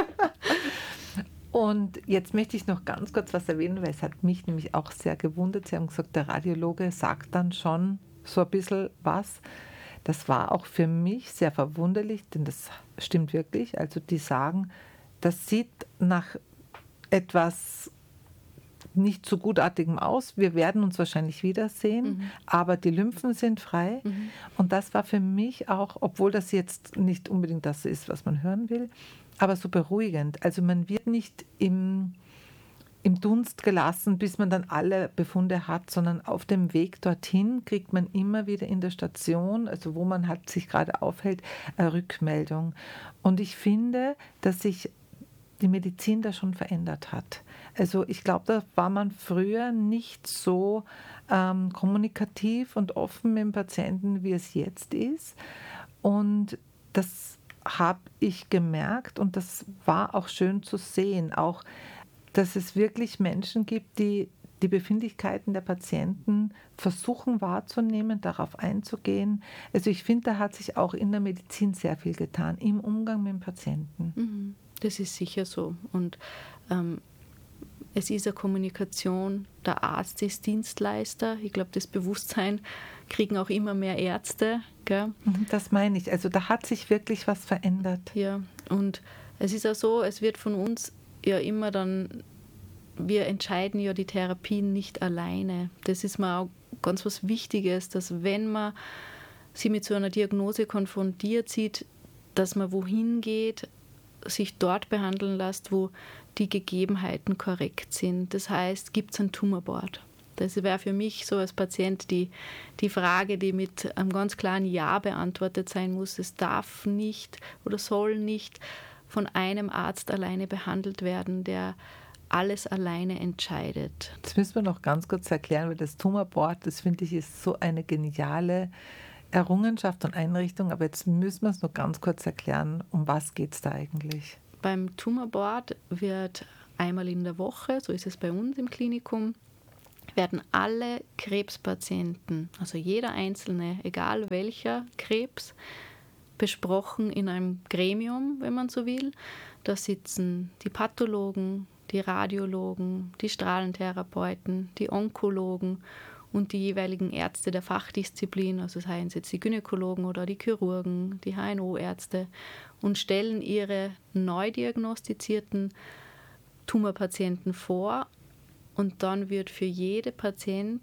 [SPEAKER 2] Und jetzt möchte ich noch ganz kurz was erwähnen, weil es hat mich nämlich auch sehr gewundert. Sie haben gesagt, der Radiologe sagt dann schon so ein bisschen was. Das war auch für mich sehr verwunderlich, denn das stimmt wirklich. Also die sagen, das sieht nach etwas nicht so gutartigem aus. Wir werden uns wahrscheinlich wiedersehen, aber die Lymphen sind frei. Und das war für mich auch, obwohl das jetzt nicht unbedingt das ist, was man hören will, aber so beruhigend. Also man wird nicht im Dunst gelassen, bis man dann alle Befunde hat, sondern auf dem Weg dorthin kriegt man immer wieder in der Station, also wo man halt sich gerade aufhält, eine Rückmeldung. Und ich finde, dass sich die Medizin da schon verändert hat. Also ich glaube, da war man früher nicht so kommunikativ und offen mit dem Patienten, wie es jetzt ist. Und das habe ich gemerkt, und das war auch schön zu sehen, auch, dass es wirklich Menschen gibt, die die Befindlichkeiten der Patienten versuchen wahrzunehmen, darauf einzugehen. Also ich finde, da hat sich auch in der Medizin sehr viel getan, im Umgang mit dem Patienten.
[SPEAKER 1] Das ist sicher so. Und es ist eine Kommunikation, der Arzt ist Dienstleister. Ich glaube, das Bewusstsein kriegen auch immer mehr Ärzte. Gell?
[SPEAKER 2] Das meine ich. Also da hat sich wirklich was verändert.
[SPEAKER 1] Ja, und es ist auch so, es wird von uns ja immer dann, wir entscheiden ja die Therapien nicht alleine. Das ist mir auch ganz was Wichtiges, dass wenn man sich mit so einer Diagnose konfrontiert sieht, dass man wohin geht, sich dort behandeln lässt, wo die Gegebenheiten korrekt sind. Das heißt, gibt es ein Tumorboard? Das wäre für mich so als Patient die Frage, die mit einem ganz klaren Ja beantwortet sein muss. Es darf nicht oder soll nicht von einem Arzt alleine behandelt werden, der alles alleine entscheidet.
[SPEAKER 2] Das müssen wir noch ganz kurz erklären, weil das Tumorboard, das finde ich, ist so eine geniale Errungenschaft und Einrichtung. Aber jetzt müssen wir es noch ganz kurz erklären, um was geht es da eigentlich?
[SPEAKER 1] Beim Tumorboard wird einmal in der Woche, so ist es bei uns im Klinikum, werden alle Krebspatienten, also jeder einzelne, egal welcher Krebs, besprochen in einem Gremium, wenn man so will. Da sitzen die Pathologen, die Radiologen, die Strahlentherapeuten, die Onkologen und die jeweiligen Ärzte der Fachdisziplin, also seien es jetzt die Gynäkologen oder die Chirurgen, die HNO-Ärzte, und stellen ihre neu diagnostizierten Tumorpatienten vor. Und dann wird für jede Patientin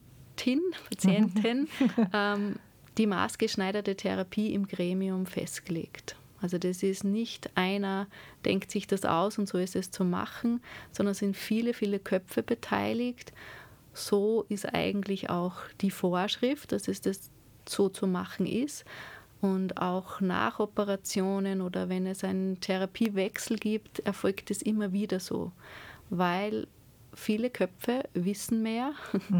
[SPEAKER 1] die maßgeschneiderte Therapie im Gremium festgelegt. Also das ist nicht einer denkt sich das aus und so ist es zu machen, sondern es sind viele, viele Köpfe beteiligt. So ist eigentlich auch die Vorschrift, dass es das so zu machen ist. Und auch nach Operationen oder wenn es einen Therapiewechsel gibt, erfolgt es immer wieder so, weil viele Köpfe wissen mehr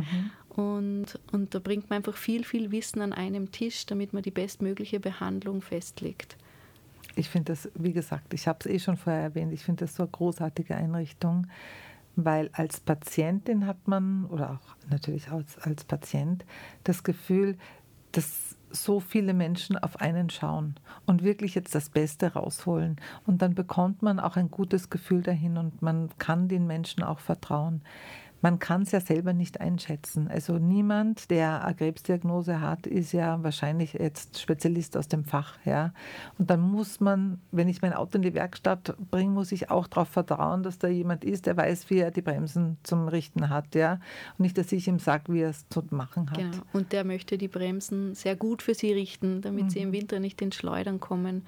[SPEAKER 1] und da bringt man einfach viel, viel Wissen an einem Tisch, damit man die bestmögliche Behandlung festlegt.
[SPEAKER 2] Ich finde das, wie gesagt, ich habe es schon vorher erwähnt, ich finde das so eine großartige Einrichtung, weil als Patientin hat man, oder auch natürlich als Patient, das Gefühl, dass so viele Menschen auf einen schauen und wirklich jetzt das Beste rausholen. Und dann bekommt man auch ein gutes Gefühl dahin und man kann den Menschen auch vertrauen. Man kann es ja selber nicht einschätzen. Also niemand, der eine Krebsdiagnose hat, ist ja wahrscheinlich jetzt Spezialist aus dem Fach. Ja? Und dann muss man, wenn ich mein Auto in die Werkstatt bringe, muss ich auch darauf vertrauen, dass da jemand ist, der weiß, wie er die Bremsen zum Richten hat. Ja? Und nicht, dass ich ihm sage, wie er es zu machen hat.
[SPEAKER 1] Genau. Und der möchte die Bremsen sehr gut für sie richten, damit sie im Winter nicht ins Schleudern kommen.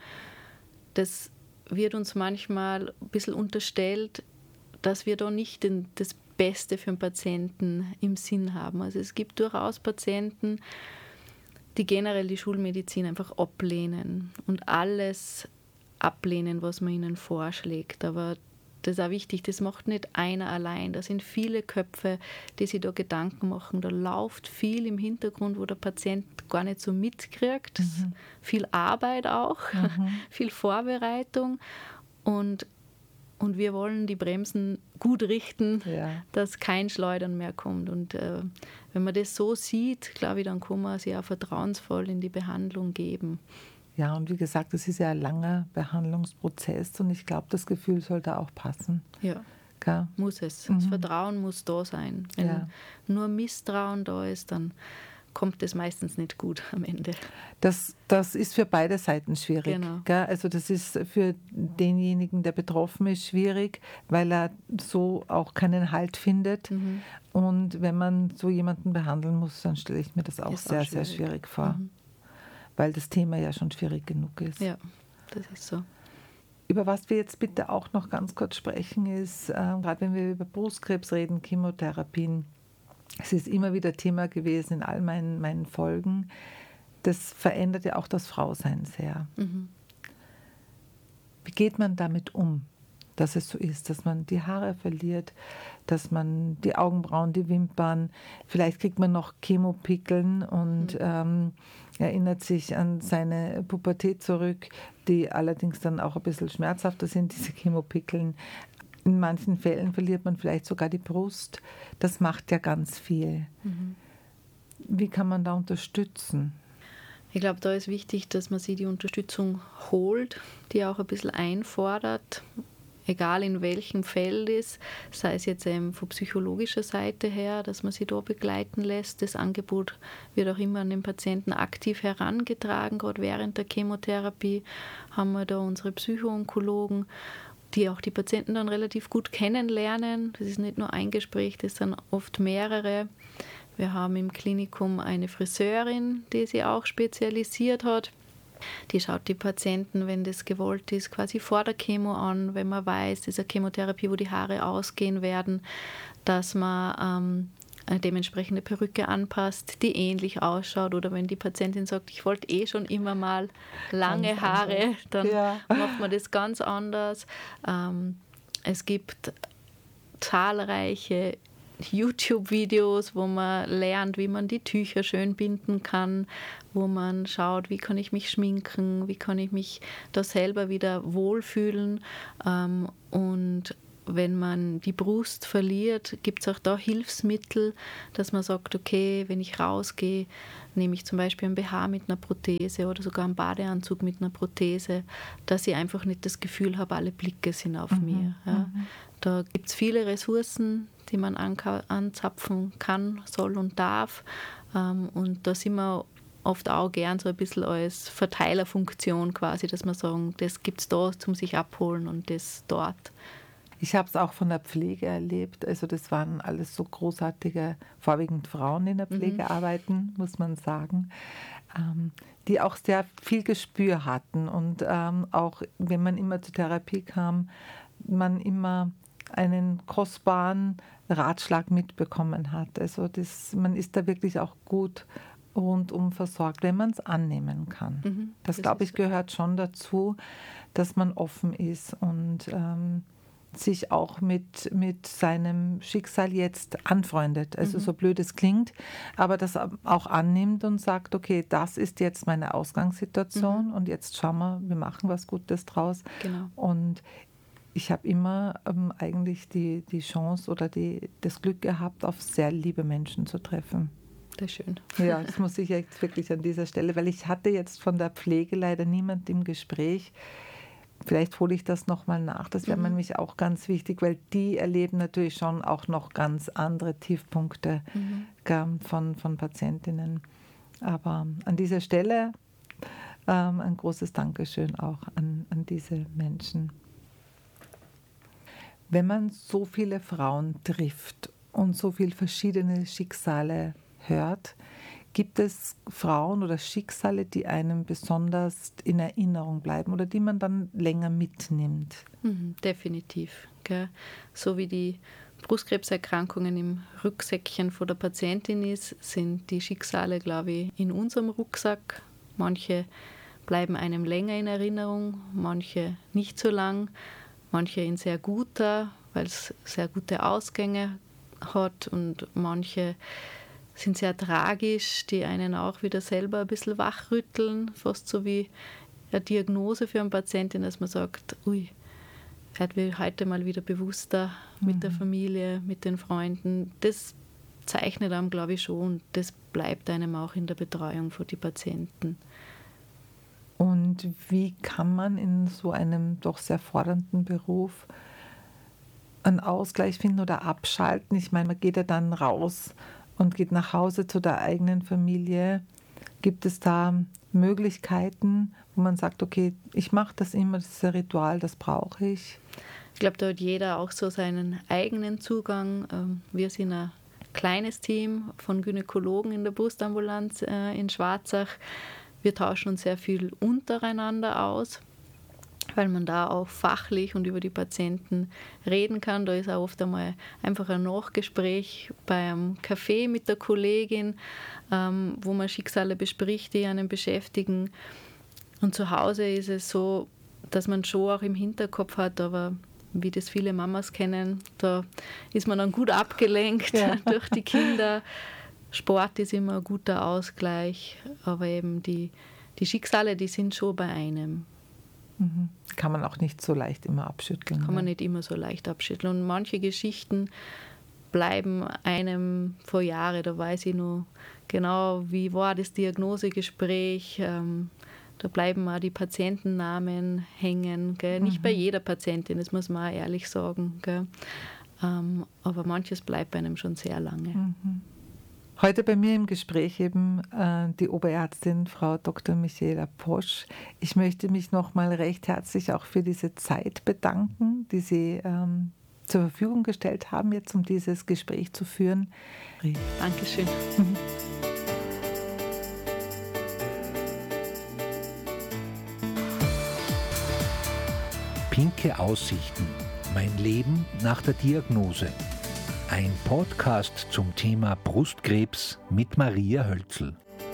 [SPEAKER 1] Das wird uns manchmal ein bisschen unterstellt, dass wir da nicht das Beste für den Patienten im Sinn haben. Also es gibt durchaus Patienten, die generell die Schulmedizin einfach ablehnen und alles ablehnen, was man ihnen vorschlägt. Aber das ist auch wichtig, das macht nicht einer allein. Da sind viele Köpfe, die sich da Gedanken machen. Da läuft viel im Hintergrund, wo der Patient gar nicht so mitkriegt. Viel Arbeit auch, viel Vorbereitung und wir wollen die Bremsen gut richten, dass kein Schleudern mehr kommt. Und wenn man das so sieht, glaube ich, dann kann man sich auch vertrauensvoll in die Behandlung geben.
[SPEAKER 2] Ja, und wie gesagt, das ist ja ein langer Behandlungsprozess und ich glaube, das Gefühl soll da auch passen.
[SPEAKER 1] Ja,
[SPEAKER 2] Gell?
[SPEAKER 1] muss es. Das Vertrauen muss da sein. Wenn nur Misstrauen da ist, dann kommt es meistens nicht gut am Ende.
[SPEAKER 2] Das ist für beide Seiten schwierig.
[SPEAKER 1] Genau.
[SPEAKER 2] Gell? Also das ist für denjenigen, der betroffen ist, schwierig, weil er so auch keinen Halt findet. Und wenn man so jemanden behandeln muss, dann stelle ich mir das auch sehr, sehr schwierig vor. Weil das Thema ja schon schwierig genug ist.
[SPEAKER 1] Ja, das ist so.
[SPEAKER 2] Über was wir jetzt bitte auch noch ganz kurz sprechen, ist, gerade wenn wir über Brustkrebs reden, Chemotherapien, es ist immer wieder Thema gewesen in all meinen Folgen. Das verändert ja auch das Frausein sehr. Wie geht man damit um, dass es so ist, dass man die Haare verliert, dass man die Augenbrauen, die Wimpern, vielleicht kriegt man noch Chemopickeln und erinnert sich an seine Pubertät zurück, die allerdings dann auch ein bisschen schmerzhafter sind, diese Chemopickeln. In manchen Fällen verliert man vielleicht sogar die Brust. Das macht ja ganz viel. Wie kann man da unterstützen?
[SPEAKER 1] Ich glaube, da ist wichtig, dass man sich die Unterstützung holt, die auch ein bisschen einfordert, egal in welchem Feld ist, sei es jetzt von psychologischer Seite her, dass man sich da begleiten lässt. Das Angebot wird auch immer an den Patienten aktiv herangetragen. Gerade während der Chemotherapie haben wir da unsere Psychoonkologen, die auch die Patienten dann relativ gut kennenlernen. Das ist nicht nur ein Gespräch, das sind oft mehrere. Wir haben im Klinikum eine Friseurin, die sich auch spezialisiert hat. Die schaut die Patienten, wenn das gewollt ist, quasi vor der Chemo an, wenn man weiß, dieser Chemotherapie, wo die Haare ausgehen werden, dass man eine dementsprechende Perücke anpasst, die ähnlich ausschaut. Oder wenn die Patientin sagt, ich wollte schon immer mal lange Haare, dann macht man das ganz anders. Es gibt zahlreiche YouTube-Videos, wo man lernt, wie man die Tücher schön binden kann, wo man schaut, wie kann ich mich schminken, wie kann ich mich da selber wieder wohlfühlen. Und wenn man die Brust verliert, gibt es auch da Hilfsmittel, dass man sagt, okay, wenn ich rausgehe, nehme ich zum Beispiel ein BH mit einer Prothese oder sogar einen Badeanzug mit einer Prothese, dass ich einfach nicht das Gefühl habe, alle Blicke sind auf mir. Ja. Da gibt es viele Ressourcen, die man anzapfen kann, soll und darf. Und da sind wir oft auch gern so ein bisschen als Verteilerfunktion quasi, dass wir sagen, das gibt es da zum sich abholen und das dort.
[SPEAKER 2] Ich habe es auch von der Pflege erlebt. Also das waren alles so großartige, vorwiegend Frauen, die in der Pflege arbeiten, muss man sagen, die auch sehr viel Gespür hatten. Und auch wenn man immer zur Therapie kam, man immer einen kostbaren Ratschlag mitbekommen hat. Also man ist da wirklich auch gut rundum versorgt, wenn man es annehmen kann. Das glaube ich, gehört schon dazu, dass man offen ist und sich auch mit seinem Schicksal jetzt anfreundet. Also so blöd es klingt, aber das auch annimmt und sagt, okay, das ist jetzt meine Ausgangssituation und jetzt schauen wir machen was Gutes draus.
[SPEAKER 1] Genau.
[SPEAKER 2] Und ich habe immer eigentlich die Chance oder das Glück gehabt, auf sehr liebe Menschen zu treffen.
[SPEAKER 1] Das ist schön.
[SPEAKER 2] Ja, das muss ich jetzt wirklich an dieser Stelle, weil ich hatte jetzt von der Pflege leider niemand im Gespräch. Vielleicht hole ich das nochmal nach. Das wäre mir nämlich auch ganz wichtig, weil die erleben natürlich schon auch noch ganz andere Tiefpunkte von Patientinnen. Aber an dieser Stelle ein großes Dankeschön auch an diese Menschen. Wenn man so viele Frauen trifft und so viele verschiedene Schicksale hört, gibt es Frauen oder Schicksale, die einem besonders in Erinnerung bleiben oder die man dann länger mitnimmt?
[SPEAKER 1] Definitiv. Gell? So wie die Brustkrebserkrankungen im Rucksäckchen von der Patientin ist, sind die Schicksale, glaube ich, in unserem Rucksack. Manche bleiben einem länger in Erinnerung, manche nicht so lang, manche in sehr guter, weil es sehr gute Ausgänge hat und manche sind sehr tragisch, die einen auch wieder selber ein bisschen wachrütteln, fast so wie eine Diagnose für einen Patienten, dass man sagt, ui, werd wir heute mal wieder bewusster mit der Familie, mit den Freunden. Das zeichnet einem, glaube ich, schon und das bleibt einem auch in der Betreuung von den Patienten.
[SPEAKER 2] Und wie kann man in so einem doch sehr fordernden Beruf einen Ausgleich finden oder abschalten? Ich meine, man geht ja dann raus und geht nach Hause zu der eigenen Familie. Gibt es da Möglichkeiten, wo man sagt, okay, ich mache das immer, das ist ein Ritual, das brauche ich?
[SPEAKER 1] Ich glaube, da hat jeder auch so seinen eigenen Zugang. Wir sind ein kleines Team von Gynäkologen in der Brustambulanz in Schwarzach. Wir tauschen uns sehr viel untereinander aus, weil man da auch fachlich und über die Patienten reden kann. Da ist auch oft einmal einfach ein Nachgespräch beim Kaffee mit der Kollegin, wo man Schicksale bespricht, die einen beschäftigen. Und zu Hause ist es so, dass man schon auch im Hinterkopf hat, aber wie das viele Mamas kennen, da ist man dann gut abgelenkt durch die Kinder. Sport ist immer ein guter Ausgleich, aber eben die Schicksale, die sind schon bei einem.
[SPEAKER 2] Kann man auch nicht so leicht immer abschütteln.
[SPEAKER 1] Kann man nicht immer so leicht abschütteln. Und manche Geschichten bleiben einem vor Jahren. Da weiß ich nur genau, wie war das Diagnosegespräch. Da bleiben auch die Patientennamen hängen. Gell? Nicht bei jeder Patientin, das muss man auch ehrlich sagen. Gell? Aber manches bleibt bei einem schon sehr lange.
[SPEAKER 2] Heute bei mir im Gespräch eben die Oberärztin Frau Dr. Michaela Posch. Ich möchte mich nochmal recht herzlich auch für diese Zeit bedanken, die Sie zur Verfügung gestellt haben, jetzt um dieses Gespräch zu führen.
[SPEAKER 1] Dankeschön.
[SPEAKER 3] Pinke Aussichten. Mein Leben nach der Diagnose. Ein Podcast zum Thema Brustkrebs mit Maria Hölzl.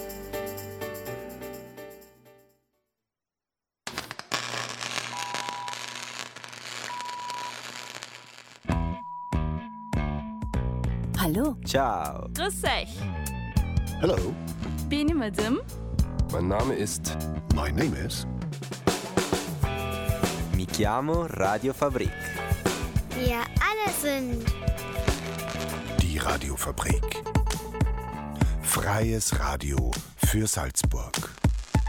[SPEAKER 4] Hallo.
[SPEAKER 5] Ciao.
[SPEAKER 4] Grüß euch.
[SPEAKER 6] Hello.
[SPEAKER 4] Bin ich Madame?
[SPEAKER 6] Mein Name ist. My name is.
[SPEAKER 5] Mi chiamo Radio Fabrik.
[SPEAKER 7] Wir alle sind
[SPEAKER 6] Die Radiofabrik. Freies Radio für Salzburg.